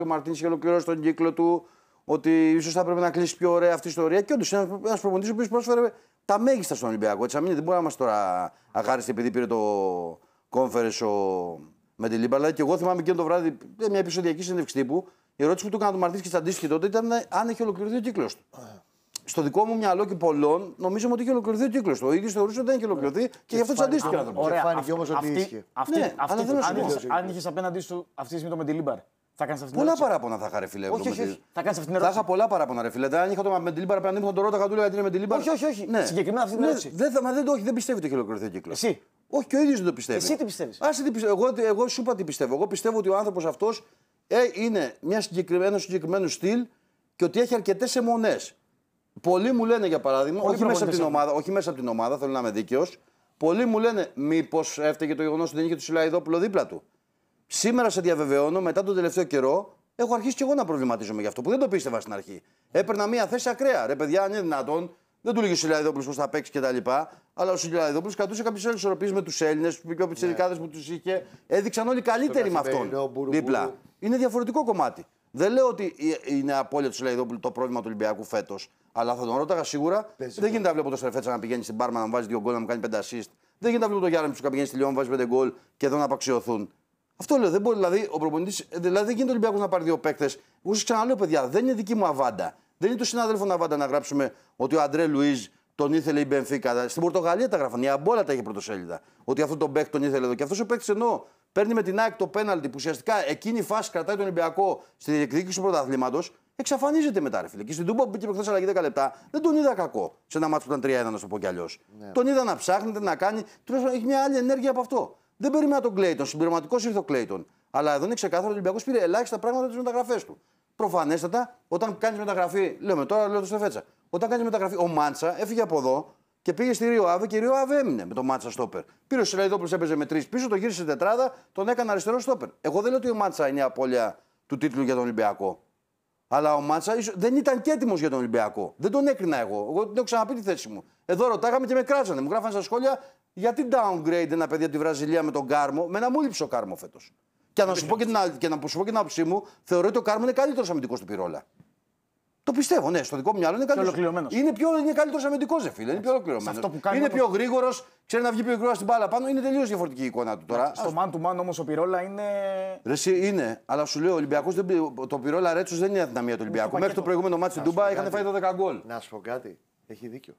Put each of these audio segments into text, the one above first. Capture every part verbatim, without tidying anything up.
ο Μαρτίνς είχε ολοκληρώσει τον κύκλο του, ότι ίσως θα έπρεπε να κλείσει πιο ωραία αυτή η ιστορία. Και όντως είναι ένας προπονητής ο οποίος πρόσφερε τα μέγιστα στον Ολυμπιακό. Έτσι, δεν μπορεί να είμαστε τώρα αχάριστοι επειδή πήρε το conference ο Μεντιλίμπαρ. Δηλαδή, και εγώ θυμάμαι εκείνο το βράδυ μια επεισοδιακή συνέντευξη τύπου. Η ερώτηση που του έκανα του Μαρτίνς και τη αντίστοιχη τότε ήταν αν έχει ολοκληρωθεί ο κύκλος του. Στο δικό μου μυαλό και πολλών νομίζαμε ότι είχε ολοκληρωθεί ο κύκλος του. Ο ίδιος θεωρούσε ότι δεν είχε ολοκληρωθεί και, και γι' αυτό του αντίστοιχε άνθρωποι. Ωραία, φάνηκε όμως ότι ίσχυε. Αν είχε απέναντί σου αυτή τη στιγμή το Μεντιλίμπαρ. Θα κάνεις αυτή την πολλά ερώτηση. παράπονα θα είχα, ρε φίλε. Όχι, όχι, όχι. Θα κάνεις αυτή την Θα ερώτηση. είχα πολλά παράπονα, ρε φίλε. Αν είχα το Μεντιλίμπαρ απέναντί μου, θα τον ρώταγα, του έλεγα τι είναι Μεντιλίμπαρ. Όχι, όχι, όχι. Ναι. Συγκεκριμένα αυτή την ερώτηση. Ναι, δεν, θα, δεν, το, όχι, δεν πιστεύει ότι έχει ολοκληρωθεί ο κύκλος. Εσύ. Όχι, και ο ίδιος δεν το πιστεύει. Εσύ τι πιστεύεις. Άσε τι πιστεύω. Εγώ, εγώ σου είπα τι πιστεύω. Εγώ πιστεύω ότι ο άνθρωπος αυτός ε, είναι μια συγκεκριμένο συγκεκριμένο στυλ και ότι έχει αρκετές αιμονές. Πολλοί μου λένε για παράδειγμα, όχι μέσα, από την ομάδα, όχι μέσα από την ομάδα, θέλω να είμαι δίκαιος. Πολλοί μου λένε μήπως έφταιγε το γεγονός ότι δεν είχε του Σιλαϊδόπουλο δίπλα του. Σήμερα σε διαβεβαιώνω, μετά τον τελευταίο καιρό, έχω αρχίσει και εγώ να προβληματίζομαι γι' αυτό που δεν το πίστευα στην αρχή. Έπαιρνα μια θέση ακραία. Ρε παιδιά, αν είναι δυνατόν, δεν του λέγει ο Σιλαϊδόπουλος πώς θα παίξει κτλ. Αλλά ο Σιλαϊδόπουλος κρατούσε κάποιες άλλες ισορροπίες με τους Έλληνες, με τις ειδικάδες που τους είχε. Έδειξαν όλοι καλύτεροι με αυτόν δίπλα. Είναι διαφορετικό κομμάτι. Δεν λέω ότι είναι απώλεια του Σιλαϊδόπουλου το πρόβλημα του Ολυμπιακού φέτος. Αλλά θα τον ρώταγα σίγουρα. Πες, δεν γίνεται να βλέπω το Σερφέτσα να πηγαίνει στην Πάρμα να βάζει δύο γκολ να μου κάνει πέντε assist. Δεν γίνεται να βλέπω το Γιάννη που πηγαίνει στη Λιόν να βάζει πέντε γκολ και εδώ να απαξιωθούν. Αυτό λέω. Δεν μπορεί δηλαδή ο προπονητής. Δηλαδή δεν γίνεται ο Ολυμπιακός να πάρει δύο παίκτες. Εγώ σας ξαναλέω, παιδιά, δεν είναι δική μου αβάντα. Δεν είναι το συνάδελφο Ναβάντα να γράψουμε ότι ο Αντρέ Λουίζ τον ήθελε η Μπενφίκα. Στην Πορτογαλία τα γράφαν. Η Αμπόλα τα είχε πρωτοσέλιδα. Ότι αυτό τον παίκτη τον ήθελε εδώ. Και αυτό ο παίκτη ενώ παίρνει με την ΑΕΚ το πέναλτι που ουσιαστικά εκείνη η φάση κρατάει τον Ολυμπιακό στη διεκδίκηση του πρωταθλήματος, εξαφανίζεται μετά, ρε φίλε. Και στην Τούμπα που μπήκε προχθές αλλαγή δέκα λεπτά, δεν τον είδα κακό σε ένα μάτσο που ήταν τρία ένα, να το πω κι αλλιώς. Ναι. Τον είδα να ψάχνεται, να κάνει. Τουλάχιστον έχει μια άλλη ενέργεια από αυτό. Δεν περίμενα τον Κλέιτον. Συμπληρωματικός ήρθε ο Κλέιτον. Αλλά εδώ είναι ξεκάθαρο ότι ο Ολυμπιακός πήρε ελάχιστα πράγματα από τις μεταγραφές του. Προφανέστατα, όταν κάνει μεταγραφή, λέμε τώρα, λέω το Στεφέτσα. Όταν κάνει μεταγραφή, ο Μάντσα έφυγε από εδώ και πήγε στη Ρίο Αβε και η Ρίο Αβε έμεινε με τον Μάντσα στόπερ. Πήρε ο Σιλαϊδόπουλος, έπαιζε με τρεις πίσω, το γύρισε τετράδα, τον έκανε αριστερό στόπερ. Εγώ δεν λέω ότι ο Μάντσα είναι η απώλεια του τίτλου για τον Ολυμπιακό. Αλλά ο Μάντσα δεν ήταν και έτοιμος για τον Ολυμπιακό. Δεν τον έκρινα εγώ. Εγώ την έχω ξαναπεί τη θέση μου. Εδώ ρωτάγαμε και με κράζανε. Μου γράφανε στα σχόλια γιατί downgrade ένα παιδί από τη Βραζιλία με τον Κάρμο. Με ένα μου λείψε ο Κάρμο φέτος. Και να σου πω και την, και να σου πω και την άποψή μου, θεωρώ ότι ο Κάρμο είναι καλύτερος αμυντικός του Πυρόλα. Το πιστεύω, ναι, στο δικό μου μυαλό είναι καλύτερος. Είναι, πιο, είναι καλύτερος αμυντικός, ρε φίλε. Είναι πιο ολοκληρωμένος. Είναι πιο γρήγορος, ξέρει να βγει πιο γρήγορα στην μπάλα πάνω. Είναι τελείως διαφορετική η εικόνα του τώρα. Στο man to man όμως ο Πυρόλα είναι. Ρε, εσύ είναι, αλλά σου λέω ο Ολυμπιακός, το Πυρόλα Ρέτσος δεν είναι αδυναμία του Ολυμπιακού. Μέχρι το προηγούμενο μάτι στην Τούμπα είχαν φάει δώδεκα γκολ. Να σου πω κάτι, έχει δίκιο.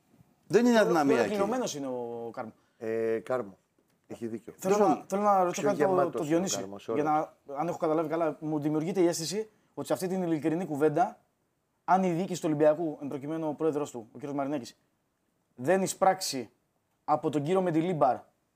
Δεν είναι αδυναμία. Ολοκληρωμένος είναι ο Κάρμο. Ε, Κάρμο. Έχει δίκιο. Θέλω, να, θέλω να ρωτήσω κάτι το, το Διονύση. Για να, αν έχω καταλάβει καλά, μου δημιουργείται η αίσθηση ότι σε αυτή την ειλικρινή κουβέντα, αν η διοίκηση του Ολυμπιακού, εν προκειμένου ο πρόεδρος του, ο κ. Μαρινέκης, δεν εισπράξει από τον κύριο Μεντιλίμπαρ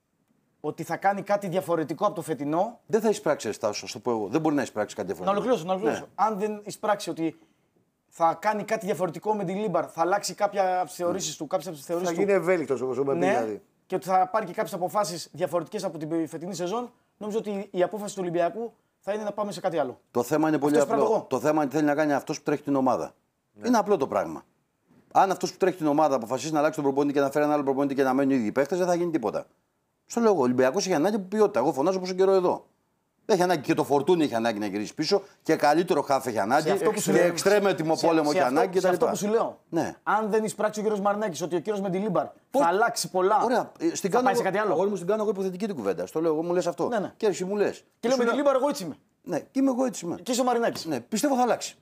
ότι θα κάνει κάτι διαφορετικό από το φετινό. Δεν θα εισπράξει, Εστάσο, το πω εγώ. Δεν μπορεί να εισπράξει κάτι διαφορετικό. Να ολοκληρώσω. Να ολοκληρώσω. Ναι. Αν δεν εισπράξει ότι θα κάνει κάτι διαφορετικό με την Λίμπαρ, θα αλλάξει κάποια από τις θεωρήσεις του, κάποιες από τις θεωρήσεις θα του. γίνει ευέλικτος όπως είπαμε, ναι, δηλαδή. Και ότι θα πάρει και κάποιες αποφάσεις διαφορετικές από την φετινή σεζόν, νομίζω ότι η απόφαση του Ολυμπιακού θα είναι να πάμε σε κάτι άλλο. Το θέμα είναι πολύ αυτός απλό. Το θέμα είναι τι θέλει να κάνει αυτός που τρέχει την ομάδα. Ναι. Είναι απλό το πράγμα. Αν αυτός που τρέχει την ομάδα αποφασίσει να αλλάξει τον προπονητή και να φέρει ένα άλλο προπονητή και να μένουν οι ίδιοι παίχτες, δεν θα γίνει τίποτα. Στο λέω εγώ, ο Ολυμπιακός έχει ανάγκη από ποιότητα. Εγώ φωνάζω πόσο καιρό εδώ. Έχει ανάγκη και το Φορτούνι έχει ανάγκη να γυρίσει πίσω και καλύτερο χάφ έχει ανάγκη. Και εξτρέμ έτοιμο πόλεμο έχει ανάγκη. Σε αυτό που σου λέω. Ναι. Αν δεν εισπράξει ο κ. Μαρινάκης ότι ο κ. Μεντιλίμπαρ θα αλλάξει πολλά. Ωραία. Στην θα κάνω, πάει σε κάτι άλλο. Εγώ μου στην κάνω εγώ υποθετική την κουβέντα. Στο λέω εγώ, μου λες αυτό. Ναι, ναι. Και εσύ μου λες. Και λέω Μεντιλίμπαρ, εγώ έτσι είμαι. Ναι, και είμαι εγώ έτσι είμαι. Και είσαι ο Μαρινάκης. Ναι, πιστεύω θα αλλάξει.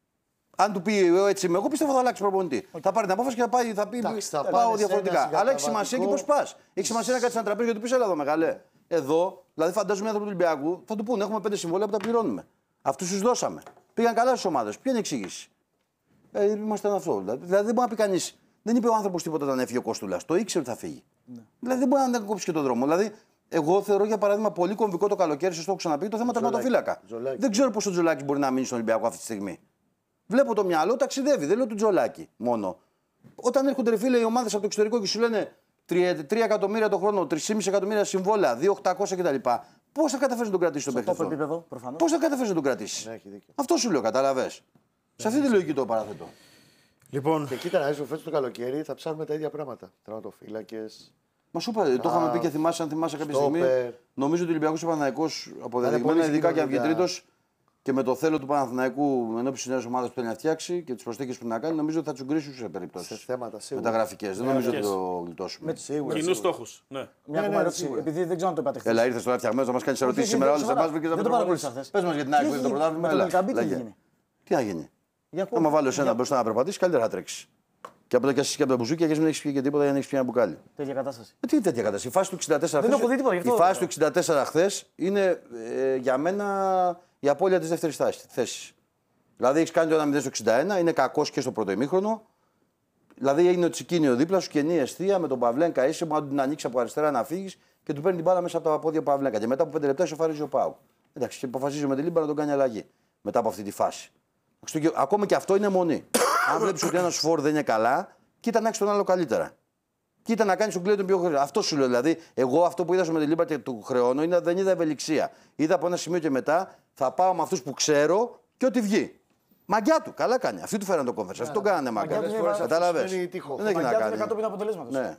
Αν του πει εγώ έτσι είμαι, εγώ πιστεύω θα αλλάξει προπονητή. Okay. Θα πάρει την απόφαση και θα, πάει, θα πει Εντάξει, θα πάω διαφορετικά. Αλλά έχει σημασία και πώς πας. Έχει σημασία να κάτσει ένα τραπέζι και του πει έλα εδώ μεγάλε. Εδώ, δηλαδή φαντάζομαι οι άνθρωποι του Ολυμπιακού θα του πούνε: έχουμε πέντε συμβόλαια που τα πληρώνουμε. Αυτού του δώσαμε. Πήγαν καλά στις ομάδες. Ποια είναι η εξήγηση. Ε, είμαστε αυτό. Δηλαδή, δηλαδή δεν μπορεί να πει κανείς. Δεν είπε ο άνθρωπος τίποτα όταν έφυγε ο Κόστουλας. Το ήξερε ότι θα φύγει. Ναι. Δηλαδή δεν μπορεί να κόψει και τον δρόμο. Δηλαδή, εγώ θεωρώ για παράδειγμα πολύ κομβικό το καλοκαίρι, σα το έχω ξαναπεί, το θέμα τερματοφύλακα. Δεν ξέρω πώς ο Τζολάκης μπορεί να μείνει στον Ολυμπιακό αυτή τη στιγμή. Βλέπω το μυαλό, ταξιδεύει. Δεν λέω του Τζολάκη μόνο. Όταν έρχονται ρε φίλε οι ομάδες από το εξωτερικό και σου λένε τρία εκατομμύρια το χρόνο, τρία κόμμα πέντε εκατομμύρια συμβόλαια, δύο χιλιάδες οκτακόσια κτλ. Πώς θα καταφέρει να τον κρατήσει τον παίκτη αυτό. Πώς θα καταφέρει να τον κρατήσει. Ναι, αυτό σου λέω, καταλαβες. Σε αυτή τη λογική το παραθέτω. Λοιπόν, και κοίτα να είσαι φέτος το καλοκαίρι θα ψάχνουμε τα ίδια πράγματα. Τερματοφύλακες. Μα σου είπα, το είχαμε πει και θυμάσαι, αν θυμάσαι κάποια στιγμή. Νομίζω ότι ο Ολυμπιακός και ο Παναθηναϊκός αποδεδειγμένα, ειδικά και αν βγει τρίτος, και με το θέλω του Παναθηναϊκού ενώπιση τη νέα ομάδα που θέλει να φτιάξει και τι προσθήκες που να κάνει, νομίζω ότι θα τσουγκρίσει σε περιπτώσεις μεταγραφικές. Δεν νομίζω ότι το γλιτώσουμε. Κοινούς στόχους. Ναι. Μια ακόμα ερώτηση, επειδή δεν ξέρω αν το είπατε χθες. Έλα, ήρθε τώρα φτιαγμένο να μα κάνει ερωτήσει σήμερα. Όλε εμά βρήκε να το παρακολουθήσει χθες. Πε μα για την ΑΕΚ που το πρωτάθλημα. Τι θα γίνει. Άμα βάλω εσένα μπροστά να περπατήσει, καλύτερα θα τρέξει. Και από το και και από το μπουζούκι και δεν έχει πιει και τίποτα για να έχει πιει ένα μπουκάλι. Τέτοια κατάσταση. Ε, τι τέτοια κατάσταση. Η φάση του εξήντα τέσσερα δεν έχω δει τίποτα, η φάση του εξήντα τέσσερα χθες είναι ε, για μένα η απώλεια τη δεύτερη θέση. Δηλαδή έχει κάνει το ένα μηδέν στο εξήντα ένα, είναι κακό και στο πρώτο ημίχρονο. Δηλαδή είναι ο Τσικίνιο δίπλα σου, κενή αιστεία με τον Παυλένκα είσαι, που αν την ανοίξει από αριστερά να φύγει και του παίρνει την μπάλα μέσα από τα πόδια Παυλένκα. Και μετά από πέντε λεπτά ισοφαρίζει ο Πάου. Εντάξει, και αποφασίζει με τη Λίμπα να τον κάνει αλλαγή μετά από αυτή τη φάση. Ακόμα και αυτό είναι μονή. Αν βλέπει ότι ένα φορ δεν είναι καλά, κοίτα να έχει τον άλλο καλύτερα. Κοίτα να κάνει τον Κλέιτον πιο γρήγορα. Αυτό σου λέω. Δηλαδή, εγώ αυτό που είδα με τη Λίμπα και του χρεώνω είναι δεν είδα ευελιξία. Είδα από ένα σημείο και μετά θα πάω με αυτού που ξέρω και ό,τι βγει. Μαγκιά του, καλά κάνει. Αυτοί του φέραν το κόμφερ. Αυτό τον κάνανε μαγκιά. Κατάλαβε. Δεν έχει να κάνει. Κατόπιν αποτελέσματος. Ναι.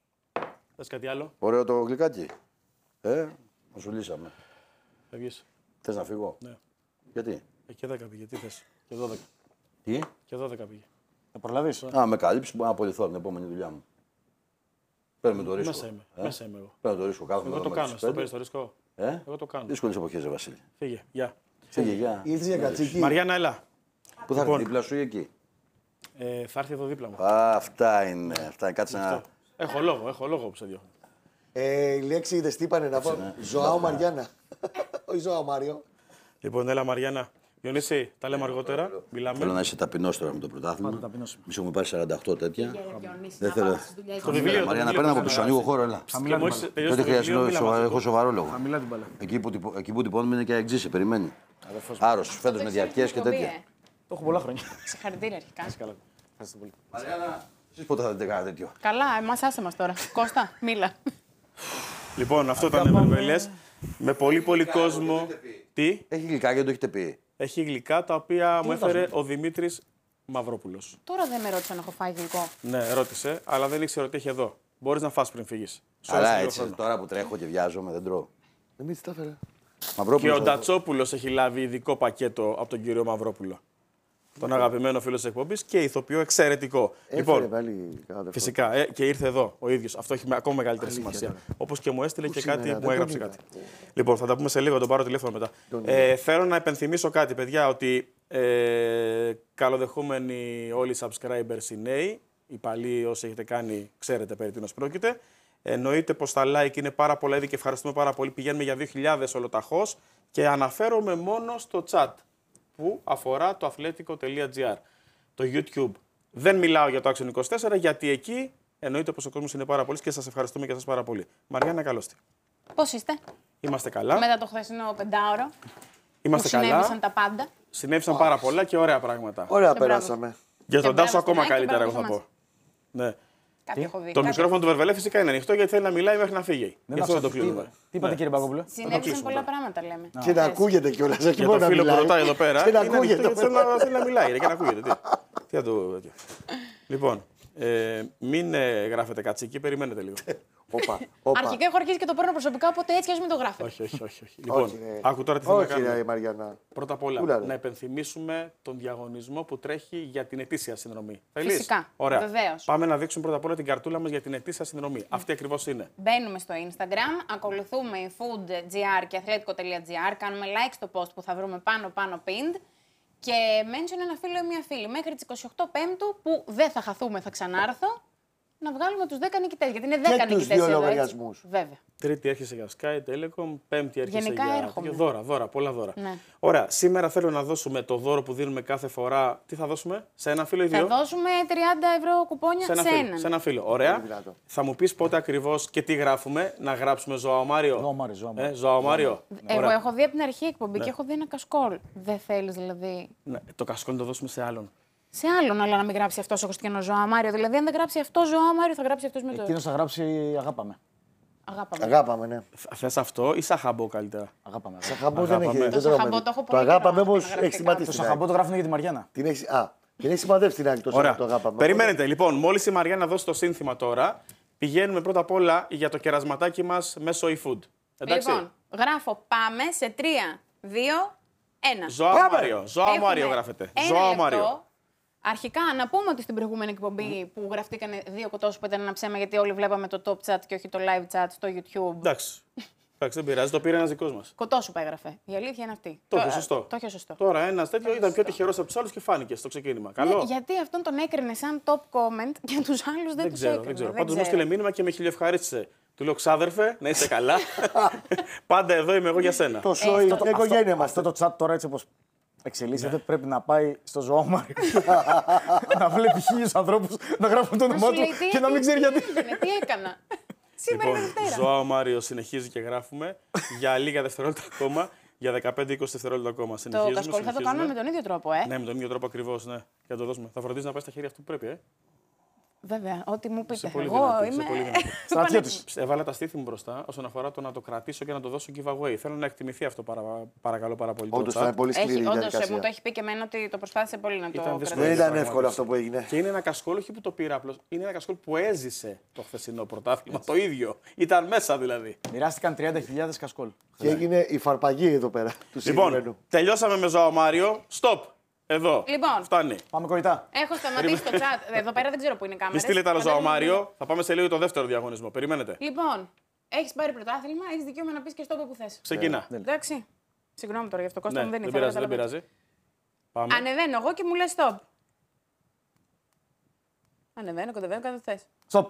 Θες κάτι άλλο. Ωραίο το γλυκάκι. Ε, μα σου λύσαμε. Φεύγεις. Θε να φύγω. Ναι. Γιατί. Ε, και δέκα πήγε. Τι θες. Και δώδεκα. Τι. Και δώδεκα πήγε. Θα προλαβείς. Α, με καλύψει που να απολυθώ από την επόμενη δουλειά μου. Παίρνουμε το ρίσκο. Μέσα είμαι. Ε? Μέσα είμαι εγώ. Παίρνω το ρίσκο. Κάθομαι Εγώ το κάνω. Στο παίρνεις το ρίσκο. Ε? Εγώ το κάνω. Δύσκολες εποχές, ρε Βασίλη. Φύγε. Γεια. Φύγε, γεια. Ήρθες για κατσίκι. Μαριάννα, έλα. Πού θα έρθει Λοιπόν. δίπλα σου ή εκεί. Ε, θα έρθει εδώ δίπλα μου. Α, αυτά είναι. Αυτά είναι. Κάτσε να. Έχω λόγο, έχω λόγο που σε διώχνω. Ε, η λέξη είδες τι είπανε να πω. Ζωάο Μαριάννα. Όχι Ζωάο Μάριο. Λοιπόν, έλα Μαριάννα. Διονύση, τα λέμε αργότερα. Μιλάμε. Θέλω να είσαι ταπεινός τώρα με το πρωτάθλημα. Εμείς έχουμε πάρει σαράντα οκτώ τέτοια. Δεν θέλω. Το βιβλίο. Μαριάννα, παίρνει από πίσω. Ανοίγω χώρο, έλα. Δεν χρειάζεται, έχω σοβαρό λόγο. Χαμηλά την μπάλα. Εκεί που τυπώνουμε είναι και αεξή, σε περιμένει. Άρρωστος, φέτος με διαρκείας και τέτοια. Το έχω πολλά χρόνια. Συγχαρητήρια αρχικά. Ευχαριστώ πολύ. Μαριάννα, εσείς πότε θα δείτε κάτι τέτοιο. Καλά, εμάς άσε μας τώρα. Κώστα, μίλα. Λοιπόν, αυτό ήταν Βερβελές. Με πολύ πολύ κόσμο. Τι? Έχει γλυκά και δεν το έχετε πει. Έχει γλυκά τα οποία μου έφερε ο Δημήτρης Μαυρόπουλος. Τώρα δεν με ρώτησε αν έχω φάει γλυκό. Ναι, ρώτησε, αλλά δεν ήξερε ότι έχει εδώ. Μπορείς να φας πριν φύγεις. Αλλά έτσι, τώρα που τρέχω και βιάζομαι, δεν τρώω. Εμείς τα έφερε. Και ο Ντατσόπουλος έχει λάβει ειδικό πακέτο από τον κύριο Μαυρόπουλο. Τον αγαπημένο φίλο τη εκπομπή και ηθοποιό εξαιρετικό. Έφερε, λοιπόν, πάλι, φυσικά ε, και ήρθε εδώ ο ίδιος. Αυτό έχει ακόμα μεγαλύτερη σημασία. Όπως και μου έστειλε και κάτι, μου έγραψε κάτι. Λοιπόν, θα τα πούμε σε λίγο, τον πάρω τηλέφωνο μετά. Ε, θέλω να υπενθυμίσω κάτι, παιδιά, ότι ε, καλοδεχούμενοι όλοι οι subscribers οι νέοι, οι παλιοί όσοι έχετε κάνει, ξέρετε περί τίνος πρόκειται. Εννοείται πως τα like είναι πάρα πολλά ήδη και ευχαριστούμε πάρα πολύ. Πηγαίνουμε για δύο χιλιάδες ολοταχώς και αναφέρομαι μόνο στο chat που αφορά το αθλέτικο τελεία τζι άρ. Το YouTube. Δεν μιλάω για το Action είκοσι τέσσερα γιατί εκεί εννοείται πως ο κόσμος είναι πάρα πολύ και σας ευχαριστούμε και σας πάρα πολύ. Μαριάννα, καλώς τη. Πώς είστε? Είμαστε καλά. Μετά το χθεσινό πεντάωρο. Είμαστε που καλά. Συνέβησαν τα πάντα. Συνέβησαν πάρα πολλά και ωραία πράγματα. Ωραία, Και περάσαμε. Για τον Και Τάσο μπράβο ακόμα στην ΑΕΚ και καλύτερα, εγώ μπράβο θα σε πω. Ναι. Κάτι έχω δει. Το Κάτι- μικρόφωνο του Βερβελέ φυσικά είναι ανοιχτό γιατί θέλει να μιλάει μέχρι να φύγει. Δεν Γι' αυτό δεν το άφησα- κλείνουμε. Τι τι είπατε, κύριε Παγκόπουλε. Συνέβησαν κλείσουμε πολλά τώρα. πράγματα, λέμε. Και να ακούγεται κιόλας. εκεί Για μπορεί το να φίλο που μιλάει. ρωτάει εδώ πέρα. Και να είναι ακούγεται. ανοιχτό γιατί θέλει να- θέλει να μιλάει ρε, και να ακούγεται. Τι, τι θα το. τέτοιο. Λοιπόν, ε, μην ε, γράφετε κατσίκι, περιμένετε λίγο. Όπα, όπα. Αρχικά έχω αρχίσει και το παίρνω προσωπικά, οπότε έτσι ας μην το γράφετε. όχι, όχι, όχι. όχι. Λοιπόν, Όχι, ρε. άκου τώρα τι θέλω να Όχι, κάνουμε. ρε Μαριάννα. Πρώτα απ' όλα, Ούλα, ρε. να υπενθυμίσουμε τον διαγωνισμό που τρέχει για την ετήσια συνδρομή. Θέλεις? Φυσικά, Ωραία. βεβαίως. Πάμε να δείξουμε πρώτα απ' όλα την καρτούλα μας για την ετήσια συνδρομή. Αυτή ακριβώς είναι. Μπαίνουμε στο Instagram, ακολουθούμε η food.gr και athletiko.gr, κάνουμε like στο post που θα βρούμε πάνω πάνω pinned και mention ένα φίλο ή μια φίλη. Μέχρι τις είκοσι οκτώ Πέμπτου που δεν θα χαθούμε, θα ξανάρθω, να βγάλουμε τους δέκα νικητές. Γιατί είναι δέκα τους νικητές δύο εδώ, έτσι. λογαριασμούς. Βέβαια. Τρίτη έρχεσαι για Sky, Telecom, Πέμπτη έρχεσαι Γενικά για. έρχομαι. για δώρα, δώρα, πολλά δώρα. Ναι. Ωραία, σήμερα θέλω να δώσουμε το δώρο που δίνουμε κάθε φορά. Τι θα δώσουμε, σε ένα φίλο ή Θα δύο? δώσουμε τριάντα ευρώ κουπόνια Σε σε, ένα, φίλο, έναν. σε ένα φίλο. Ωραία. Πολύ δυνατό. Θα μου πεις πότε ακριβώς και τι γράφουμε. Να γράψουμε Ζωάο Μάριο. Ζωάο Μάριο, Ζωάο Μάριο. Ε, Ζωάο Μάριο. Εγώ Ωραία. έχω δει από την αρχή εκπομπή και έχω δει ένα κασκόλ. Δεν θέλεις δηλαδή. Ναι, το κασκόλ το δώσουμε σε άλλον. Σε άλλον, αλλά να μην γράψει αυτό ο Χριστιανό Ζωά Μάριο. Δηλαδή, αν δεν γράψει αυτό Ζωά Μάριο, θα γράψει αυτό με το. Εκείνος θα γράψει αγάπαμε. Αγάπαμε. Αγάπαμε, ναι. Θες αυτό ή σαχαμπό καλύτερα? Αγάπαμε. Σαχαμπό δεν έχει. Αγάπαμε. δεν Το τρώμε. σαχαμπό το έχω Το πολύ αγάπαμε καιρό, όμως να έχει γραφτεί σημαντήσει. Το την σαχαμπό ΑΕΚ. το γράφουν για τη Μαριάννα. Την έχεις- Α, την έχει σημαδεύσει την ΑΕΚ το Ωραία. το αγάπαμε. Περιμένετε. Λοιπόν, μόλις η Μαριάννα δώσει το σύνθημα τώρα, πηγαίνουμε πρώτα απ' όλα για το κερασματάκι μας μέσω eFood. Εντάξει. Λοιπόν, γράφω πάμε σε τρία, δύο, Ένα. Ζωάο Μάριο. Ζωάο Μάριο γράφεται. Ζωάο Μάριο. Αρχικά, να πούμε ότι στην προηγούμενη εκπομπή που γραφτήκαν δύο κοτόσου που ήταν ένα ψέμα, γιατί όλοι βλέπαμε το top chat και όχι το live chat στο YouTube. Εντάξει. Εντάξει, δεν πειράζει, το πήρε ένα δικό μα. Κοτόσου που έγραφε. Η αλήθεια είναι αυτή. Το είχε σωστό. Το είχε σωστό. Τώρα ένα τέτοιο ήταν πιο τυχερό από του άλλου και φάνηκε στο ξεκίνημα. Καλό. Ναι, γιατί αυτόν τον έκρινε σαν top comment και του άλλου δεν, Δεν του ξέρω. έκρινε. Δεν ξέρω. Πάντω μου στείλε μήνυμα και με χιλιοευχαρίστησε. Του λέω ξάδερφε, να είσαι καλά. Πάντα εδώ είμαι εγώ για σένα. Το σόι, η οικογένεια μα. Αυτό το chat τώρα έτσι όπως εξελίσσεται πρέπει να πάει στο Ζωάο Μάριο. Να βλέπει χίλιους ανθρώπους να γράφουν το όνομά του και να μην ξέρει γιατί. Τι έκανα. Σήμερα είναι Λοιπόν, Δευτέρα. Ζωάο Μάριο συνεχίζει και γράφουμε για λίγα δευτερόλεπτα ακόμα. Για δεκαπέντε είκοσι δευτερόλεπτα ακόμα. Το Συνεχίζουμε. κασκόλ θα το κάνουμε με τον ίδιο τρόπο, ε. Ναι, με τον ίδιο τρόπο ακριβώ. Ναι. Και να το δώσουμε. Θα φροντίζει να πάει στα χέρια αυτού που πρέπει, ε. Βέβαια, ό,τι μου Είσαι πείτε. πολύ Εγώ δυνατή, είσαι είμαι. πολύ δυνατή. Στρατιώ της. Έβαλα τα στήθη μου μπροστά όσον αφορά το να το κρατήσω και να το δώσω giveaway. Θέλω να εκτιμηθεί αυτό παρα... παρακαλώ πάρα πολύ. το Όντως chat. ήταν πολύ σκληρή η Έχει, όντως, διαδικασία. μου το έχει πει και εμένα ότι το προσπάθησε πολύ να το Ήταν κρατήσει. δύσκολο. Δεν ήταν Πραγματικά. εύκολο αυτό που έγινε. Και είναι ένα κασκόλ, όχι που το πήρα απλώ. Είναι ένα κασκόλ που έζησε το χθεσινό πρωτάθλημα. Το ίδιο. Ήταν μέσα δηλαδή. Μοιράστηκαν τριάντα χιλιάδες κασκόλ. Και έγινε η φαρπαγή εδώ πέρα του Λοιπόν, συγκεκριμένου. τελειώσαμε με Ζωάο Μάριο. Stop. Εδώ. Λοιπόν. Φτάνει. Πάμε κολλητά. Έχω σταματήσει το chat. Εδώ πέρα δεν ξέρω πού είναι η κάμερα. Μην στείλετε άλλο Ζωάο Μάριο. Θα πάμε σε λίγο το δεύτερο διαγωνισμό. Περιμένετε. Λοιπόν, έχει πάρει πρωτάθλημα, έχει δικαίωμα να πει και στο που θε. Ξεκινά. Εντάξει. Συγγνώμη τώρα γι' αυτό, Κώστα Ναι, μου δεν δεν ήθελα. πειράζει, δεν πειράζει. Πάμε. Ανεβαίνω εγώ και μου λε stop. Ανεβαίνω, κατεβαίνω, κάθε θε. Στοπ.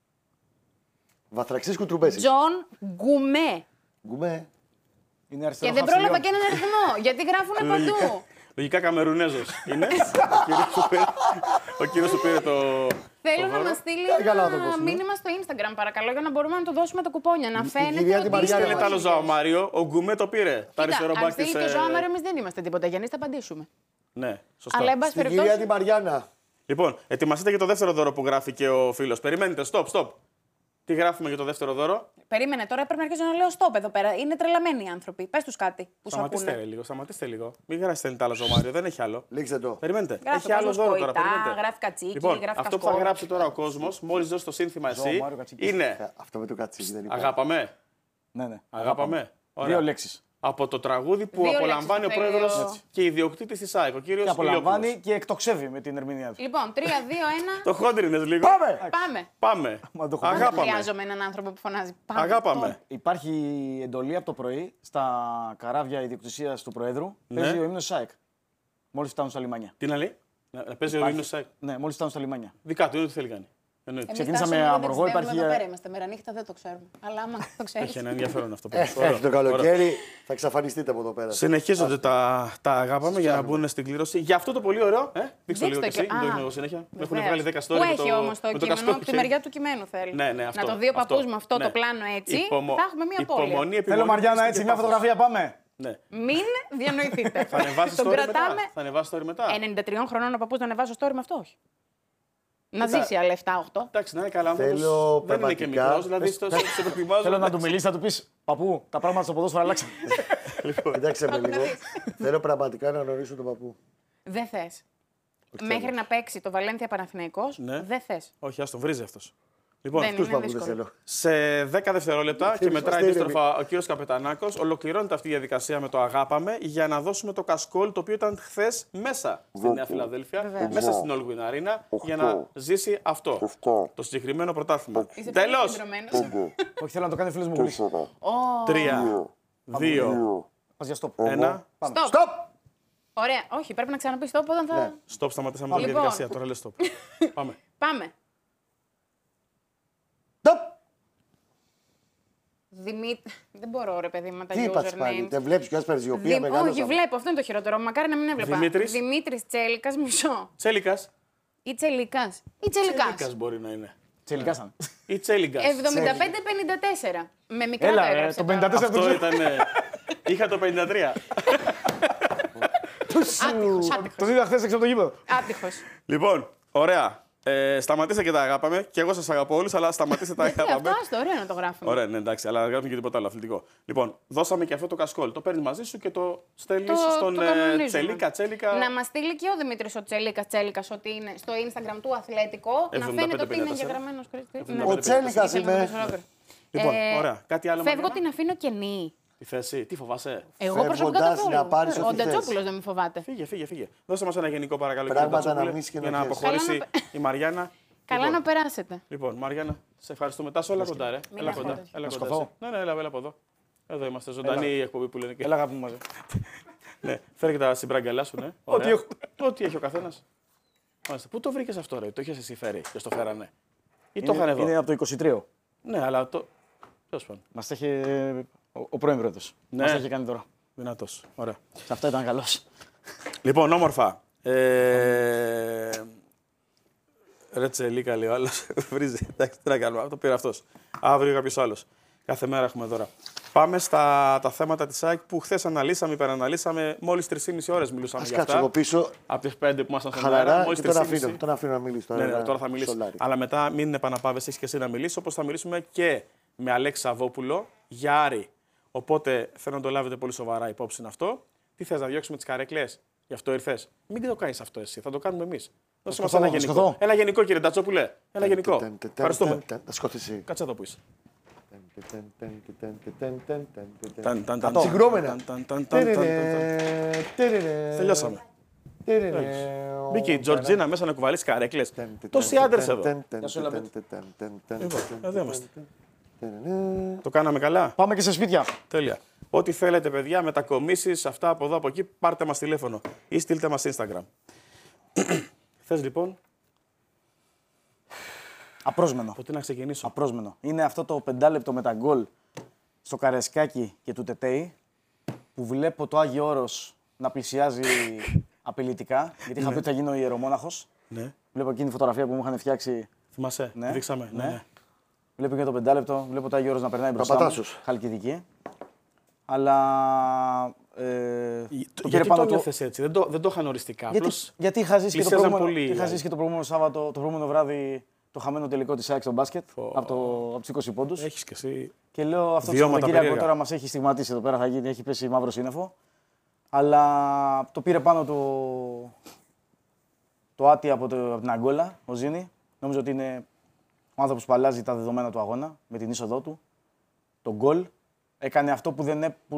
Βαθραξής κουτρουμπέσης. Τζον Γκουμέ. Γκουμέ. Είναι αριστερό Και δεν χαφσιλιό. πρόλαβα και έναν αριθμό, γιατί γράφουν παντού. Λογικά Καμερουνέζος είναι. Ο κύριος που πήρε- Ο κύριος που πήρε το. Θέλω το να δώρο. μα στείλει Ε, καλά, το ένα δώσουμε. μήνυμα στο Instagram, παρακαλώ, για να μπορούμε να το δώσουμε τα κουπόνια. Να φαίνεται κυρία ότι τη Μαριάννα είστε Στείλετε άλλο δόχυλες. Ζωάο Μάριο. Ο Γκουμέ το πήρε. Τα Κοίτα, αριστερό αν μπακ στείλει της, και ο ε, Ζωάο Μάριο, εμείς δεν είμαστε τίποτα. Γιάννη θα απαντήσουμε. Ναι, σωστά. Αλλά εν πάση Στην κυρία τη περιπτώσει. Μαριάννα. Λοιπόν, ετοιμαστείτε για το δεύτερο δώρο που γράφει και ο φίλος. Περιμένετε, stop, stop. Τι γράφουμε για το δεύτερο δώρο. Περίμενε, τώρα πρέπει να αρχίσω να λέω stop εδώ πέρα. Είναι τρελαμένοι οι άνθρωποι. Πε του κάτι που σου Σταματήστε ακούνε. λίγο, σταματήστε λίγο. Μην γράφετε άλλο Ζωάο Μάριο, δεν έχει άλλο. Λήξτε το. Περιμένετε. Γράφει έχει ο άλλο κόσμος δώρο τώρα. κοϊτά, Περιμένετε. γράφει κατσίκι, λοιπόν, γράφει αυτό που θα κασκόλ. γράψει τώρα ο κόσμο, μόλι δώσει το σύνθημα Ζωάο εσύ, Μάριο, κατσίκι. είναι. Ε, Αυτό με το κατσίκι δεν υπάρχει. Αγάπαμε. Ναι, ναι. Αγάπαμε. Ωραία. Δύο λέξεις. Από το τραγούδι που Δύο απολαμβάνει ο λέξεις πρόεδρο θέλει ο- και ιδιοκτήτη τη ΑΕΚ, ο κύριο Και απολαμβάνει και εκτοξεύει με την ερμηνεία του. Λοιπόν, τρία, δύο, ένα. Το χόντρινε λίγο. Πάμε! Πάμε. Πάμε. Μα το έχω Δεν Αγάπαμε. χρειάζομαι έναν άνθρωπο που φωνάζει. Πάμε. Αγάπαμε. Υπάρχει εντολή από το πρωί στα καράβια ιδιοκτησία του Προέδρου. Ναι. Παίζει ο ύμνος ΣΑΕΚ. Μόλις φτάνουν στα λιμάνια. Τι να λέει, να, να παίζει ο Υπάρχει- ύμνος ΣΑΕΚ. Ναι, μόλις φτάνουν στα λιμάνια. Δικά του, είναι ό,τι θέλει κάνει. Εννοείται. Εμείς Ξεκινήσαμε φτάσαμε, από δεν αργό, ξέρουμε υπάρχει- Εδώ πέρα είμαστε. Μερανύχτα δεν το ξέρουμε. Αλλά άμα το ξέρει. Έχει ένα ενδιαφέρον αυτό. Ε, πάντως. Ωραίο. Έχει το καλοκαίρι, θα εξαφανιστείτε από εδώ πέρα. Συνεχίζονται τα, τα αγάπαμε για να μπουν στην κλήρωση. Για αυτό το πολύ ωραίο. Ε, δείξτε λίγο το και εσύ. και- Δεν το Α, δείχνω εγώ συνέχεια. Με έχουν βεβαίως. βγάλει δέκα story Πού με έχει το, όμω το με το κείμενο, κασκόλ από τη χέρι. μεριά του κειμένου θέλει. Ναι, ναι, αυτό. Να το δει ο αυτό. παππού μου αυτό Ναι. το πλάνο έτσι. Υπομο- Θα έχουμε μία πόλη. Υπομονή, Θέλω επιμονή, Μαριάννα και έτσι, μια πάθος. φωτογραφία πάμε. Ναι. Μην διανοηθείτε. Θα ανεβάσει Τον story μετά. κρατάμε. Θα ανεβάσει story μετά. ενενήντα τριών χρονών ο παππού να ανεβάσει story με αυτό, όχι. Να Κοίτα. ζήσει άλλα επτά οκτώ. Εντάξει, να είναι καλά άνθρωπος. Θέλω Δεν είναι και πραγματικά- μικρός, δηλαδή στο σε σε προτιμάζω. Θέλω να του εντάξει. μιλήσει, θα του πει Παππού, τα πράγματα στο ποδόσφαιρο αλλάξαν. Κοιτάξτε με Άκου να λίγο. δεις. Θέλω πραγματικά να γνωρίσω τον παππού. Δεν θε. Μέχρι να παίξει το Βαλένθια Παναθηναϊκός, Ναι. δεν θε. Όχι, ας τον βρίζει αυτός. Λοιπόν, Δεν Τους είναι παππού δεν δύσκολο. θέλω. σε δέκα δευτερόλεπτα και Είμαστε μετράει ήρεμοι. αντίστροφα ο κύριος Καπετανάκος, ολοκληρώνεται αυτή η διαδικασία με το αγάπαμε για να δώσουμε το κασκόλ το οποίο ήταν χθες μέσα στη Νέα Φιλαδέλφια, Βεβαίως. μέσα στην Όλγουιν Αρίνα, για να ζήσει αυτό. Το συγκεκριμένο πρωτάθλημα. Είσαι πολύ Τέλος! κεντρωμένος. Όχι, θέλω να το κάνει φίλο μου γουλή. Τρία, δύο, Πα για στοπ. ένα. Πάμε. Stop. Stop! Ωραία, όχι, πρέπει να ξαναπεί stop όταν θα. Ναι. Stop, σταματήσαμε τη Λοιπόν. διαδικασία. Τώρα λες stop. Πάμε. Πάμε. Stop! Δημήτρη. Δεν μπορώ, ρε παιδί, με τα Τι είπατε πάλι, usernames. δεν βλέπεις ποιος περζιοπία Δη- μεγάλο. Όχι, βλέπω, αυτό είναι το χειρότερο. Μακάρι να μην έβλεπα. Δημήτρης. Δημήτρης Τσέλικας, μισό. Τσέλικας. Ή Τσελικάς. Ή Τσελικάς. Τσέλικας μπορεί να είναι. Τελικά σαν. Ή Τσέλιγκας. εβδομήντα πέντε πενήντα τέσσερα. Με μικρά Έλα, το ε, έγραψε το τώρα. πενήντα τέσσερα Αυτό ήταν. Είχα το πενήντα τρία. Άτυχος, Το άτυχος. είδα χθε έξω από το γήπεδο. Άτυχος. Λοιπόν, ωραία. Ε, σταματήστε και τα αγάπαμε. Και εγώ σας αγαπώ όλους, αλλά σταματήστε τα Ε, αυτό αγάπαμε. άστο, ωραίο να το γράφουμε. Ωραία, ναι, εντάξει, αλλά δεν γράφουμε και τίποτα άλλο αθλητικό. Λοιπόν, δώσαμε και αυτό το κασκόλ. Το παίρνει μαζί σου και το στέλνει Το- στον το ε, κανονίζουμε. Τσελίκα, Τσέλικα. Να μα στείλει και ο Δημήτρη ο Τσέλικα Τσέλικα ότι είναι στο Instagram του Αθλέτικο. Να εβδομήντα πέντε φαίνεται ότι είναι πενήντα τέσσερα. εγγεγραμμένο Χρήστη. εβδομήντα Ο πέντε Τσέλικας Ήθελα να είμαι. το πεις ολόκληρο. Λοιπόν, Ε, ωραία. Κάτι άλλο. Φεύγω Μαριάννα? την αφήνω κενή. Η θέση, τι φοβάσαι. Εγώ προσωπικά καθόλου. πάρεις Ο ό,τι θες. Ντατζόπουλος δεν με φοβάται. Φύγε, φύγε, φύγε. Δώσε μας ένα γενικό παρακαλώ. Πράγματα κύριε να Ντατζόπουλε, μνήσεις και για να να ξέρεις. αποχωρήσει Καλά η Μαριάννα. Καλά Λοιπόν, να περάσετε. Λοιπόν, Μαριάννα, σε ευχαριστούμε. Τάσο, έλα κοντά, ρε. Μην Έλα έχετε. κοντά. Έλα κοντά. σκοθώ. εσύ. Ναι, ναι, έλα, έλα από εδώ. Εδώ είμαστε, ζωντανή η εκπομπή που λένε και. Έλα αγάπη μου μαζί. Ναι, φέρε και τα συμπραγκαλιά σου, ναι. Ό,τι Ωραία. έχω. Ό,τι έχει ο καθένα. Πού το βρήκε αυτό, ρε. Το είχε εσύ φέρει και στο φέρανε. Ή το είχαν Είναι, εδώ. είναι από το είκοσι τρία. Ναι, αλλά το. Τέλο πάντων. Μας τα είχε ο, ο πρώην πρόεδρος. Ναι. Μας τα είχε κάνει τώρα. Δυνατό. Ωραία. Σε αυτό ήταν καλός. Λοιπόν, όμορφα. Ε... Ρε τσελίκα λέει ο άλλο. Βρίζει. Εντάξει, τι να κάνουμε. Το πήρε αυτό. Αύριο κάποιο άλλο. Κάθε μέρα έχουμε δώρα. Πάμε στα τα θέματα τη ΑΕΚ που χθε αναλύσαμε, υπεραναλύσαμε. Μόλι τρει και μισή ώρε μιλούσαμε Ας για κάτω αυτά. εγώ πίσω. Από τι πέντε που ήμασταν στον αέρα. Χαλαρά Μόλις και τον τρεις και αφήνω, μισή. τον αφήνω να μιλήσει τώρα. Ναι, ναι, να τώρα θα μιλήσει. σολάρει. Αλλά μετά μην επαναπάβεσαι, έχει και εσύ να μιλήσει. Όπω θα μιλήσουμε και με Αλέξη Σαββόπουλο για Άρη. Οπότε θέλω να το λάβετε πολύ σοβαρά υπόψη αυτό. Τι θε να διώξουμε τι καρέκλε, γι' αυτό ήρθε. Μην το κάνει αυτό εσύ, θα το κάνουμε εμεί. Δώσε μα σκοθώ, ένα να γενικό. σκοθώ. Ένα γενικό, κύριε Ντατσόπουλε. Ένα γενικό. Τε, τε, τε, Ευχαριστούμε. τε, τε, Θα σκοτήσει. Κάτσε εδώ που είσαι. Αυτό. Συγκρόμενα. Τελειώσαμε. Μπήκε η Τζορτζίνα μέσα να κουβαλήσει καρέκλες. Τόσοι άντρες εδώ. Εδώ είμαστε. Το κάναμε καλά. Πάμε και σε σπίτια. Τέλεια. Ό,τι θέλετε, παιδιά, μετακομίσεις, αυτά από εδώ από εκεί, πάρτε μας τηλέφωνο ή στείλτε μας Instagram. Θες λοιπόν, Απρόσμενο. από τι να ξεκινήσω. Απρόσμενο. Είναι αυτό το πεντάλεπτο με τα γκολ στο Καρεσκάκι και του Τετέι που βλέπω το Άγιο Όρος να πλησιάζει απειλητικά. Γιατί είχα πει ότι θα γίνω ιερομόναχος. Ναι. Βλέπω εκείνη τη φωτογραφία που μου είχαν φτιάξει. Θυμάσαι, Ναι. τη δείξαμε. Ναι. Ναι. ναι. Βλέπω και το πεντάλεπτο, βλέπω το Άγιο Όρος να περνάει μπροστά μου. Παπατάσος. Χαλκιδική. Αλλά. Ε, Το, γιατί το νιώθες έτσι, δεν το, δεν το είχαν οριστικά. γιατί, Απλώς γιατί είχα ζήσει και το πλησίαζαν προηγούμενο, πολύ, είχα δηλαδή. ζήσει και το προηγούμενο Σάββατο, το προηγούμενο βράδυ, το χαμένο τελικό της ΑΕΚ στο μπάσκετ Πω. από, το, από τους είκοσι πόντους. έχεις και εσύ. Και λέω αυτό το Βιώματα Σαββατοκύριακο περίεργα. τώρα μας έχει στιγματίσει εδώ πέρα, θα γίνει, έχει πέσει μαύρο σύννεφο. Αλλά το πήρε πάνω το, το άτι από, το, από την Αγκόλα, ο Ζήνη. Νομίζω ότι είναι ο άνθρωπος που αλλάζει τα δεδομένα του αγώνα με την είσοδό του. Το γκολ. Έκανε αυτό που δεν, έ, που,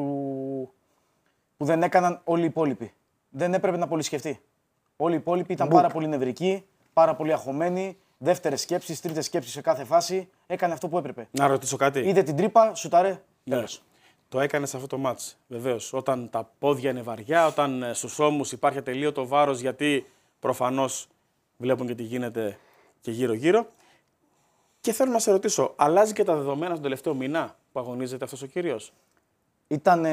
που δεν έκαναν όλοι οι υπόλοιποι. Δεν έπρεπε να πολυσκεφτεί. Όλοι οι υπόλοιποι ήταν πάρα πολύ νευρικοί, πάρα πολύ αγχωμένοι. Δεύτερες σκέψεις, τρίτες σκέψεις σε κάθε φάση. Έκανε αυτό που έπρεπε. Να ρωτήσω κάτι. Είδε την τρύπα, σουτάρε, Ναι. τέλος. Το έκανε σε αυτό το μάτς. Βεβαίως, όταν τα πόδια είναι βαριά, όταν ε, στους ώμους υπάρχει ατελείωτο βάρος, γιατί προφανώς βλέπουν και τι γίνεται και γύρω-γύρω. Και θέλω να σε ρωτήσω, αλλάζει και τα δεδομένα στον τελευταίο μήνα που αγωνίζεται αυτός ο κύριος. Ήταν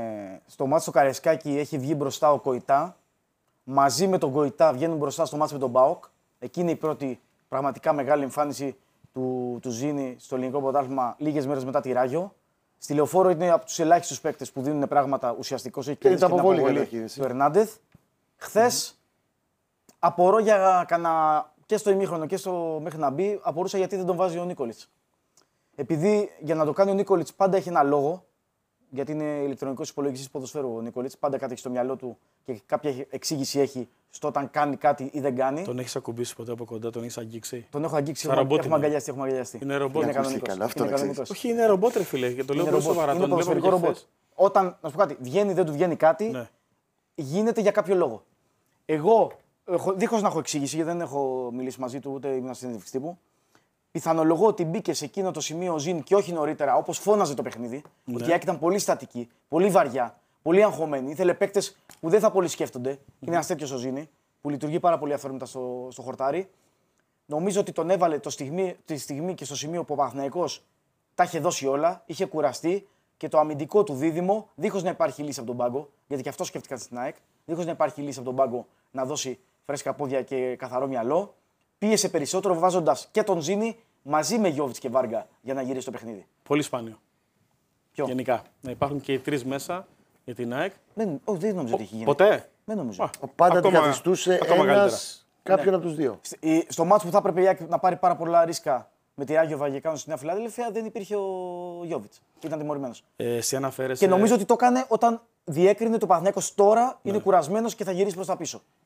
στο μάτς στο Καρεσκάκι, έχει βγει μπροστά ο Κοϊτά. Μαζί με τον Κοϊτά βγαίνουν μπροστά στο μάτς με τον Μπάοκ. Εκεί είναι η πρώτη πραγματικά μεγάλη εμφάνιση του, του Ζήνη στο ελληνικό πρωτάθλημα λίγες μέρες μετά τη Ράγιο. Στη Λεωφόρο είναι από τους ελάχιστους παίκτες που δίνουν πράγματα ουσιαστικώς. Έχει είναι κερδίσει τα και την αποβολή αποβολή καταρχήν, του Ερνάντεθ. Χθες απορώ για κανένα και στο ημίχρονο και στο μέχρι να μπει, απορούσα γιατί δεν τον βάζει ο Νίκολιτς. Επειδή για να το κάνει ο Νίκολιτς πάντα έχει ένα λόγο, γιατί είναι ηλεκτρονικός υπολογιστής ποδοσφαίρου ο Νίκολιτς, πάντα κάτι έχει στο μυαλό του και κάποια εξήγηση έχει στο όταν κάνει κάτι ή δεν κάνει. Τον έχεις ακουμπήσει ποτέ από κοντά, τον έχεις αγγίξει. Τον έχω αγγίξει, Σαν έχουμε, ρομπότ έχουμε είναι. αγκαλιαστεί, έχουμε αγκαλιαστεί. Είναι ρομπότ. Είναι Καλά, κανονικός. αυτό Είναι να κανονικός. Όχι, είναι ρομπότ, ρε φίλε, και το λέω Είναι πολύ ρομπότ. σοβαρά. Είναι Τον βλέπαμε ποδοσφαιρικό και ρομπότ. χθες. Όταν, να σου πω κάτι, βγαίνει ή δεν του βγαίνει κάτι, Ναι. γίνεται για κάποιο λόγο. Εγώ, έχω- δίχως να έχω εξήγηση, γιατί δεν έχω μιλήσει μαζί του ούτε ήμουν στην συνέντευξη τύπου, πιθανολογώ ότι μπήκε σε εκείνο το σημείο ο Ζήν και όχι νωρίτερα, όπως φώναζε το παιχνίδι. Ναι. Ότι η ΑΕΚ ήταν πολύ στατική, πολύ βαριά, πολύ αγχωμένη. Ήθελε παίκτες που δεν θα πολύ σκέφτονται. Είναι ένα τέτοιο ο Ζήνη, που λειτουργεί πάρα πολύ αυθόρμητα στο, στο χορτάρι. Νομίζω ότι τον έβαλε το στιγμή, τη στιγμή και στο σημείο που ο Παναθηναϊκός τα είχε δώσει όλα, είχε κουραστεί και το αμυντικό του δίδυμο, δίχως να υπάρχει λύση από τον πάγκο, γιατί και αυτό σκέφτηκαν στην ΑΕΚ, δίχως να υπάρχει λύση από τον πάγκο να δώσει φρέσκα πόδια και καθαρό μυαλό, πίεσε περισσότερο βάζοντας και τον Ζήνη μαζί με Γιώβιτς και Βάργα για να γυρίσει το παιχνίδι. Πολύ σπάνιο. Ποιο? Γενικά. Να υπάρχουν και οι τρεις μέσα για την ΑΕΚ. Δεν, όχι, δεν νομίζω ότι έχει γίνει. Ποτέ. Δεν νομίζω. Α, Πάντα ακόμα- την καθιστούσε ακόμα καλύτερα. ένας κάποιον από τους δύο. Σ- η- Στο μάτσο που θα έπρεπε η ΑΕΚ να πάρει πάρα πολλά ρίσκα με τη Ράγιο Βαγεκάνο στη Νέα Φιλαδέλφια δεν υπήρχε ο Γιώβιτς. Ήταν τιμωρημένος. Ε, εσύ αναφέρεσαι. Και νομίζω ότι το έκανε όταν διέκρινε το Παναθηναϊκός τώρα είναι κουρασμένος και θα γυρίσει προς τα πίσω.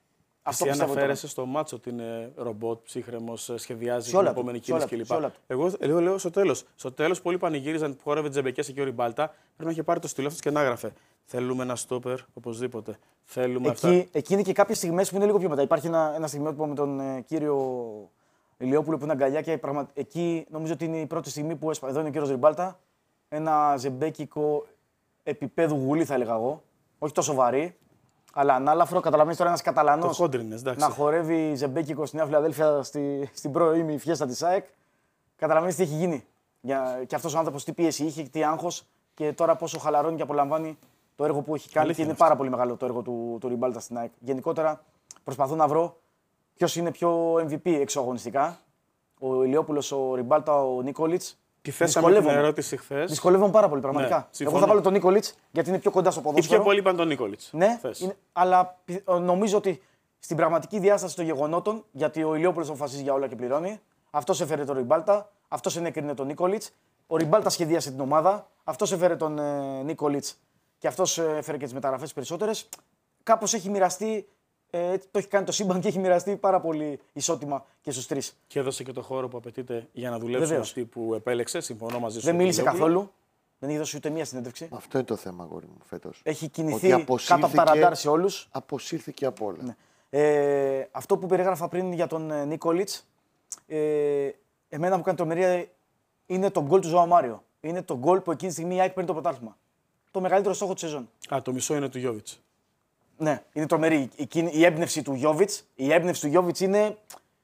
Εσύ αναφέρεσαι στο μάτσο ότι είναι ρομπότ, ψύχρεμος, σχεδιάζει την επόμενη κίνηση κλπ. Εγώ λέω, λέω στο τέλος. Στο τέλος, πολλοί πανηγύριζαν που χόρευε Τζεμπεκές εκεί ο Ριμπάλτα. Πρέπει να είχε πάρει το στυλό αυτός και να έγραφε. Θέλουμε ένα στόπερ οπωσδήποτε. Θέλουμε εκεί, αυτά. Εκεί είναι και κάποιες στιγμές που είναι λίγο πιο μετά. Υπάρχει ένα, ένα στιγμιότυπο με τον ε, κύριο Ηλιόπουλο που είναι αγκαλιά και πραγμα... εκεί νομίζω ότι είναι η πρώτη στιγμή που έσπα... εδώ είναι ο κύριος Ριμπάλτα. Ένα ζεμπέκικο επίπεδου γουλή, θα έλεγα εγώ. Όχι τόσο βαρύ. Αλλά ανάλαφρο, καταλαβαίνεις τώρα ένας Καταλανός να χορεύει ζεμπέκικο στη Νέα Φιλαδέλφια στη, στην πρώιμη φιέστα της ΑΕΚ. Καταλαβαίνεις τι έχει γίνει. Για, και αυτός ο άνθρωπος τι πίεση είχε, τι άγχος και τώρα πόσο χαλαρώνει και απολαμβάνει το έργο που έχει κάνει. Και είναι πάρα πολύ μεγάλο το έργο του, του Ριμπάλτα στην ΑΕΚ. Γενικότερα προσπαθώ να βρω ποιος είναι πιο εμ βι πι εξωαγωνιστικά. Ο Ηλιόπουλος, ο Ριμπάλτα, ο Νίκολιτς. Τη θέσαμε την ερώτηση χθες. Δυσκολεύομαι πάρα πολύ, πραγματικά. Ναι, εγώ θα βάλω τον Νίκολιτς γιατί είναι πιο κοντά στο ποδόσφαιρο. Οι πιο πολλοί είπαν τον Νίκολιτς. Ναι, είναι, αλλά νομίζω ότι στην πραγματική διάσταση των γεγονότων, γιατί ο Ηλιόπουλος αποφασίζει για όλα και πληρώνει, αυτός έφερε τον Ριμπάλτα, αυτός ενέκρινε τον Νίκολιτς. Ο Ριμπάλτα σχεδίασε την ομάδα, αυτός έφερε τον ε, Νίκολιτς και αυτός ε, έφερε και τις μεταγραφές περισσότερες. Κάπως έχει μοιραστεί. Ε, το έχει κάνει το σύμπαν και έχει μοιραστεί πάρα πολύ ισότιμα και στους τρεις. Και έδωσε και το χώρο που απαιτείται για να δουλέψουν αυτοί που επέλεξε. Συμφωνώ μαζί σου. Δεν μίλησε καθόλου. Δεν έχει δώσει ούτε μία συνέντευξη. Αυτό είναι το θέμα, αγόρι μου, φέτος. Έχει κινηθεί κάτω από τα ραντάρ σε όλους. Αποσύρθηκε από όλα. Ναι. Ε, αυτό που περιγράφα πριν για τον ε, Νίκολιτς, ε, εμένα μου κάνει τρομερία είναι το γκολ του Ζωάο Μάριο. Είναι το γκολ που εκείνη τη στιγμή η ΑΕΚ παίρνει το πρωτάθλημα. Το μεγαλύτερο στόχο τη σεζόν. Α, το μισό είναι του Γιόβιτς. Ναι, είναι τρομερή. Η, η, η έμπνευση του Γιόβιτς. Η έμπνευση του Γιόβιτς είναι.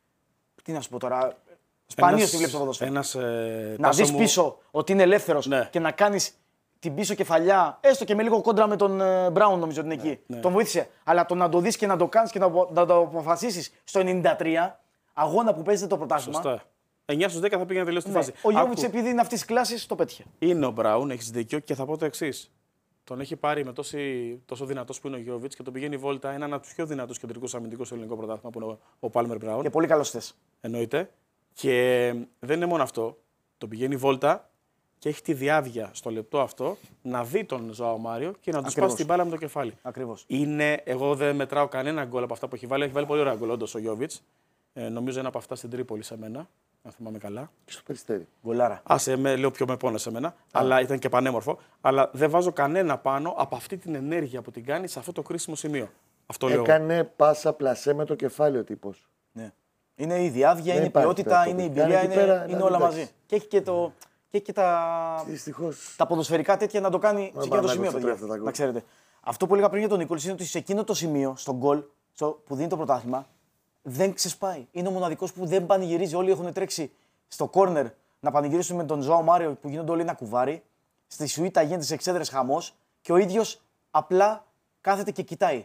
Τι να σου πω τώρα. Σπανίως τη βλέπει το ποδόσφαιρο. Ένας, ε, να δεις μου... πίσω ότι είναι ελεύθερος ναι. και να κάνεις την πίσω κεφαλιά, έστω και με λίγο κόντρα με τον Μπράουν, νομίζω ότι είναι εκεί. Ναι, ναι. Τον βοήθησε. Αλλά το να το δεις και να το κάνεις και να, να το αποφασίσεις στο ενενήντα τρία, αγώνα που παίζεται το πρωτάθλημα. Σωστά. εννιά στους δέκα θα πήγαινε τελείως στη ναι. φάση. Ο Γιόβιτς, επειδή είναι αυτής της κλάσης, το πέτυχε. Είναι ο Μπράουν, έχεις δίκιο και θα πω το εξής. Τον έχει πάρει με τόση, τόσο δυνατός που είναι ο Γιόβιτς και τον πηγαίνει βόλτα. Είναι ένα από τους πιο δυνατούς κεντρικούς αμυντικούς στο ελληνικό πρωτάθλημα που είναι ο Πάλμερ Μπράουν. Και πολύ καλός θες. Εννοείται. Και δεν είναι μόνο αυτό. Τον πηγαίνει βόλτα και έχει τη διάβια στο λεπτό αυτό να δει τον Ζωάο Μάριο και να του σπάσει την μπάλα με το κεφάλι. Ακριβώς. Είναι, εγώ δεν μετράω κανένα γκολ από αυτά που έχει βάλει. Έχει βάλει πολύ ωραία γκολ όντως ο Γιόβιτς. Ε, νομίζω ένα από αυτά στην Τρίπολη σε μένα, αν θυμάμαι καλά. Και στο Περιστέρι. Γκολάρα. Άσε, με, λέω πιο με πόνο σε μένα, αλλά ήταν και πανέμορφο. Αλλά δεν βάζω κανένα πάνω από αυτή την ενέργεια που την κάνει σε αυτό το κρίσιμο σημείο. Αυτό λέω. Έκανε πάσα πλασέ με το κεφάλι ο τύπος. Ναι. Είναι η διάβια, είναι η ποιότητα, είναι η εμπειρία, είναι, πέρα, είναι όλα μαζί. Και έχει και, το, και, έχει και τα, τα ποδοσφαιρικά τέτοια να το κάνει σε εκείνο το σημείο. Να ξέρετε. Αυτό που έλεγα πριν για τον Νίκολιτς είναι ότι σε εκείνο το σημείο, στον γκολ που δίνει το πρωτάθλημα, δεν ξεσπάει. Είναι ο μοναδικός που δεν πανηγυρίζει. Όλοι έχουν τρέξει στο κόρνερ να πανηγυρίσουν με τον Ζωάο Μάριο που γίνονται όλοι ένα κουβάρι. Στη σουίτα γίνεται σε εξέδρες χαμός και ο ίδιος απλά κάθεται και κοιτάει.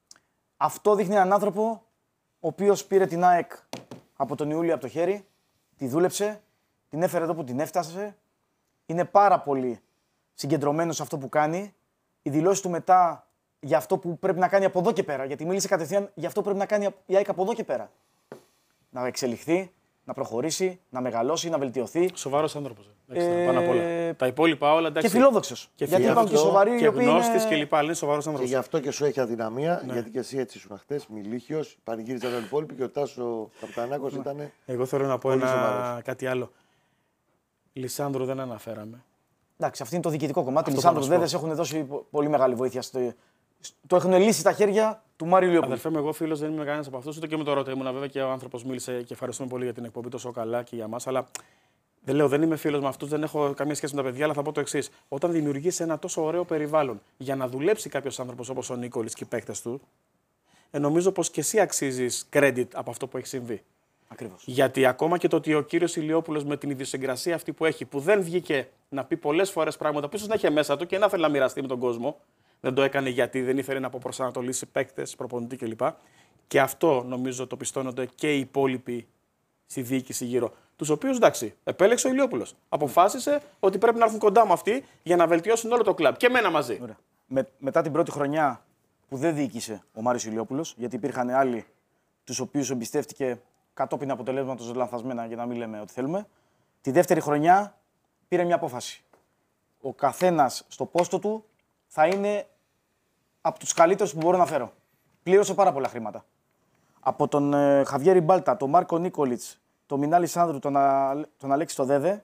Αυτό δείχνει έναν άνθρωπο ο οποίος πήρε την ΑΕΚ από τον Ιούλιο από το χέρι, τη δούλεψε, την έφερε εδώ που την έφτασε. Είναι πάρα πολύ συγκεντρωμένος σε αυτό που κάνει. Οι δηλώσεις του μετά για αυτό που πρέπει να κάνει από εδώ και πέρα, γιατί μίλησε κατευθείαν για αυτό που πρέπει να κάνει η ΑΕΚ από εδώ και πέρα. Να εξελιχθεί, να προχωρήσει, να μεγαλώσει, να βελτιωθεί. Σοβαρός άνθρωπος. Ε, πάνω απ' όλα. Τα υπόλοιπα όλα εντάξει. Και φιλόδοξος. Και γιατί υπάρχουν και σοβαροί και γνώστης και λοιπά. Είναι σοβαρός άνθρωπος. Και γι' αυτό και σου έχει αδυναμία, ναι. Γιατί και εσύ έτσι ήσουν χτες, μιλήχιος, πανηγύριζαν όλοι οι υπόλοιποι και ο Τάσο Καπτανάκος ναι. Ήταν. Εγώ θέλω να πω ένα σοβαρός. Κάτι άλλο. Λισάνδρου δεν αναφέραμε. Εντάξει, αυτό είναι το διοικητικό κομμάτι. Οι Λισάνδρου Δέδες έχουν δώσει πολύ μεγάλη βοήθεια. Στο... Το έχουν λύσει τα χέρια του Μάριου Ηλιόπουλου. Αδερφέ μου, εγώ φίλος δεν είμαι κανένας από αυτούς, ούτε και με το ρώτα ήμουν. Βέβαια και ο άνθρωπος μίλησε και ευχαριστούμε πολύ για την εκπομπή τόσο καλά και για μας. Αλλά δεν λέω, δεν είμαι φίλος με αυτούς, δεν έχω καμία σχέση με τα παιδιά, αλλά θα πω το εξής. Όταν δημιουργείς ένα τόσο ωραίο περιβάλλον για να δουλέψει κάποιος άνθρωπος όπως ο Νίκολιτς και οι παίκτες του, ε, νομίζω πως και εσύ αξίζεις credit από αυτό που έχει συμβεί. Ακριβώς. Γιατί ακόμα και το ότι ο κύριος Ηλιόπουλος με την ιδιοσυγκρασία αυτή που έχει, που δεν βγήκε να πει πολλές φορές πράγματα που ίσως να είχε μέσα του και να θέλει να μοιραστεί με τον κόσμο, δεν το έκανε γιατί δεν ήθελε να αποπροσανατολίσει παίκτες, προπονητή κλπ. Και αυτό νομίζω το πιστώνονται και οι υπόλοιποι στη διοίκηση γύρω. Τους οποίους εντάξει, επέλεξε ο Ηλιόπουλος. Αποφάσισε ότι πρέπει να έρθουν κοντά με αυτοί για να βελτιώσουν όλο το κλαμπ. Και εμένα μαζί. Με, μετά την πρώτη χρονιά που δεν διοίκησε ο Μάριος Ηλιόπουλος, γιατί υπήρχαν άλλοι τους οποίους εμπιστεύτηκε κατόπιν αποτελέσματος λανθασμένα, για να μην λέμε ό,τι θέλουμε. Τη δεύτερη χρονιά πήρε μια απόφαση. Ο καθένας στο πόστο του θα είναι από τους καλύτερους που μπορώ να φέρω. Πλήρωσε πάρα πολλά χρήματα. Από τον ε, Χαβιέρη Μπάλτα, τον Μάρκο Νίκολιτς, τον Μινάλη Σάνδρου, τον, Α, τον Αλέξη το Δέδε,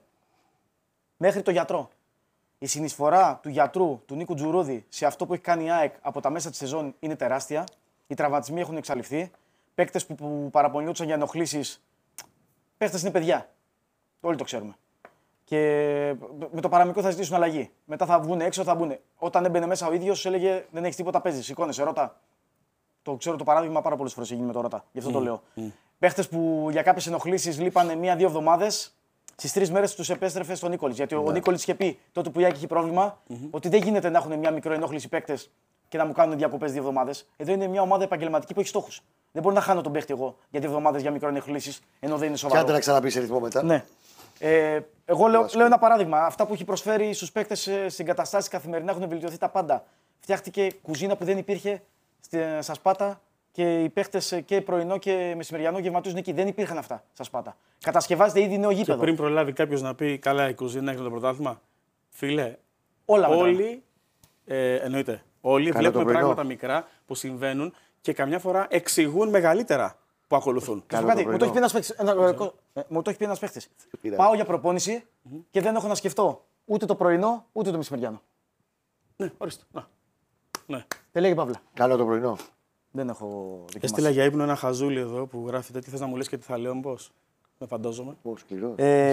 μέχρι το γιατρό. Η συνεισφορά του γιατρού, του Νίκου Τζουρούδη, σε αυτό που έχει κάνει η ΑΕΚ από τα μέσα τη σεζόν είναι τεράστια. Οι τραυματισμοί έχουν εξαλειφθεί. Παίκτες που, που παραπονιόντουσαν για ενοχλήσεις. Παίκτες είναι παιδιά. Όλοι το ξέρουμε. Και με το παραμικρό θα ζητήσουν αλλαγή. Μετά θα βγουν έξω, θα μπουν. Όταν έμπαινε μέσα ο ίδιος, έλεγε δεν έχει τίποτα, παίζει. Σηκώνεσαι, ρώτα. Το ξέρω το παράδειγμα πάρα πολλές φορές έγινε με το ρώτα. Γι' αυτό mm. το λέω. Mm. Παίχτες που για κάποιες ενοχλήσεις λείπανε μία-δύο εβδομάδες, στις τρεις μέρες τους επέστρεφε στον Νίκολιτς. Γιατί yeah. ο Νίκολιτς είχε πει τότε που η Άκη είχε πρόβλημα mm-hmm. ότι δεν γίνεται να έχουν μια μικρό ενόχληση παίκτες και να μου κάνουν διακοπές δύο εβδομάδες. Εδώ είναι μια ομάδα επαγγελματική που έχει στόχους. Δεν μπορεί να χάνω τον παίχτη εγώ για δύο εβδομάδες για μικρό ενόχληση, ενώ δεν είναι σοβαρό. Και άντε να ξαναπεί σε ρυθμό μετά. Ναι. Ε, εγώ λέω, λέω ένα παράδειγμα. Αυτά που έχει προσφέρει στους παίκτες σε εγκαταστάσεις καθημερινά έχουν βελτιωθεί τα πάντα. Φτιάχτηκε κουζίνα που δεν υπήρχε στα Σπάτα και οι παίχτες και πρωινό και μεσημεριανό γευματίζουν εκεί. Δεν υπήρχαν αυτά στα Σπάτα. Κατασκευάζεται ήδη νέο γήπεδο. Και πριν προλάβει κάποιος να πει καλά η κουζίνα έχει το πρωτάθλημα. Φίλε, όλα όλοι, ε, εννοείται, όλοι καλά βλέπουμε πράγματα μικρά που συμβαίνουν και καμιά φορά εξηγούν μεγαλύτερα που ακολουθούν. Κάτι, μου το έχει πει ένας παίχτης. Μου το έχει πει ένας παίχτης. Πάω για προπόνηση mm-hmm. και δεν έχω να σκεφτώ ούτε το πρωινό ούτε το μεσημεριανό. Ναι, ορίστε. Να. Ναι. Τελεία και παύλα. Καλό το πρωινό. Δεν έχω δοκιμάσει. Έστειλα για ύπνο ένα χαζούλι εδώ που γράφει τι θες να μου λες και τι θα λέω, πώς. Με φαντάζομαι. Πώς, σκληρό.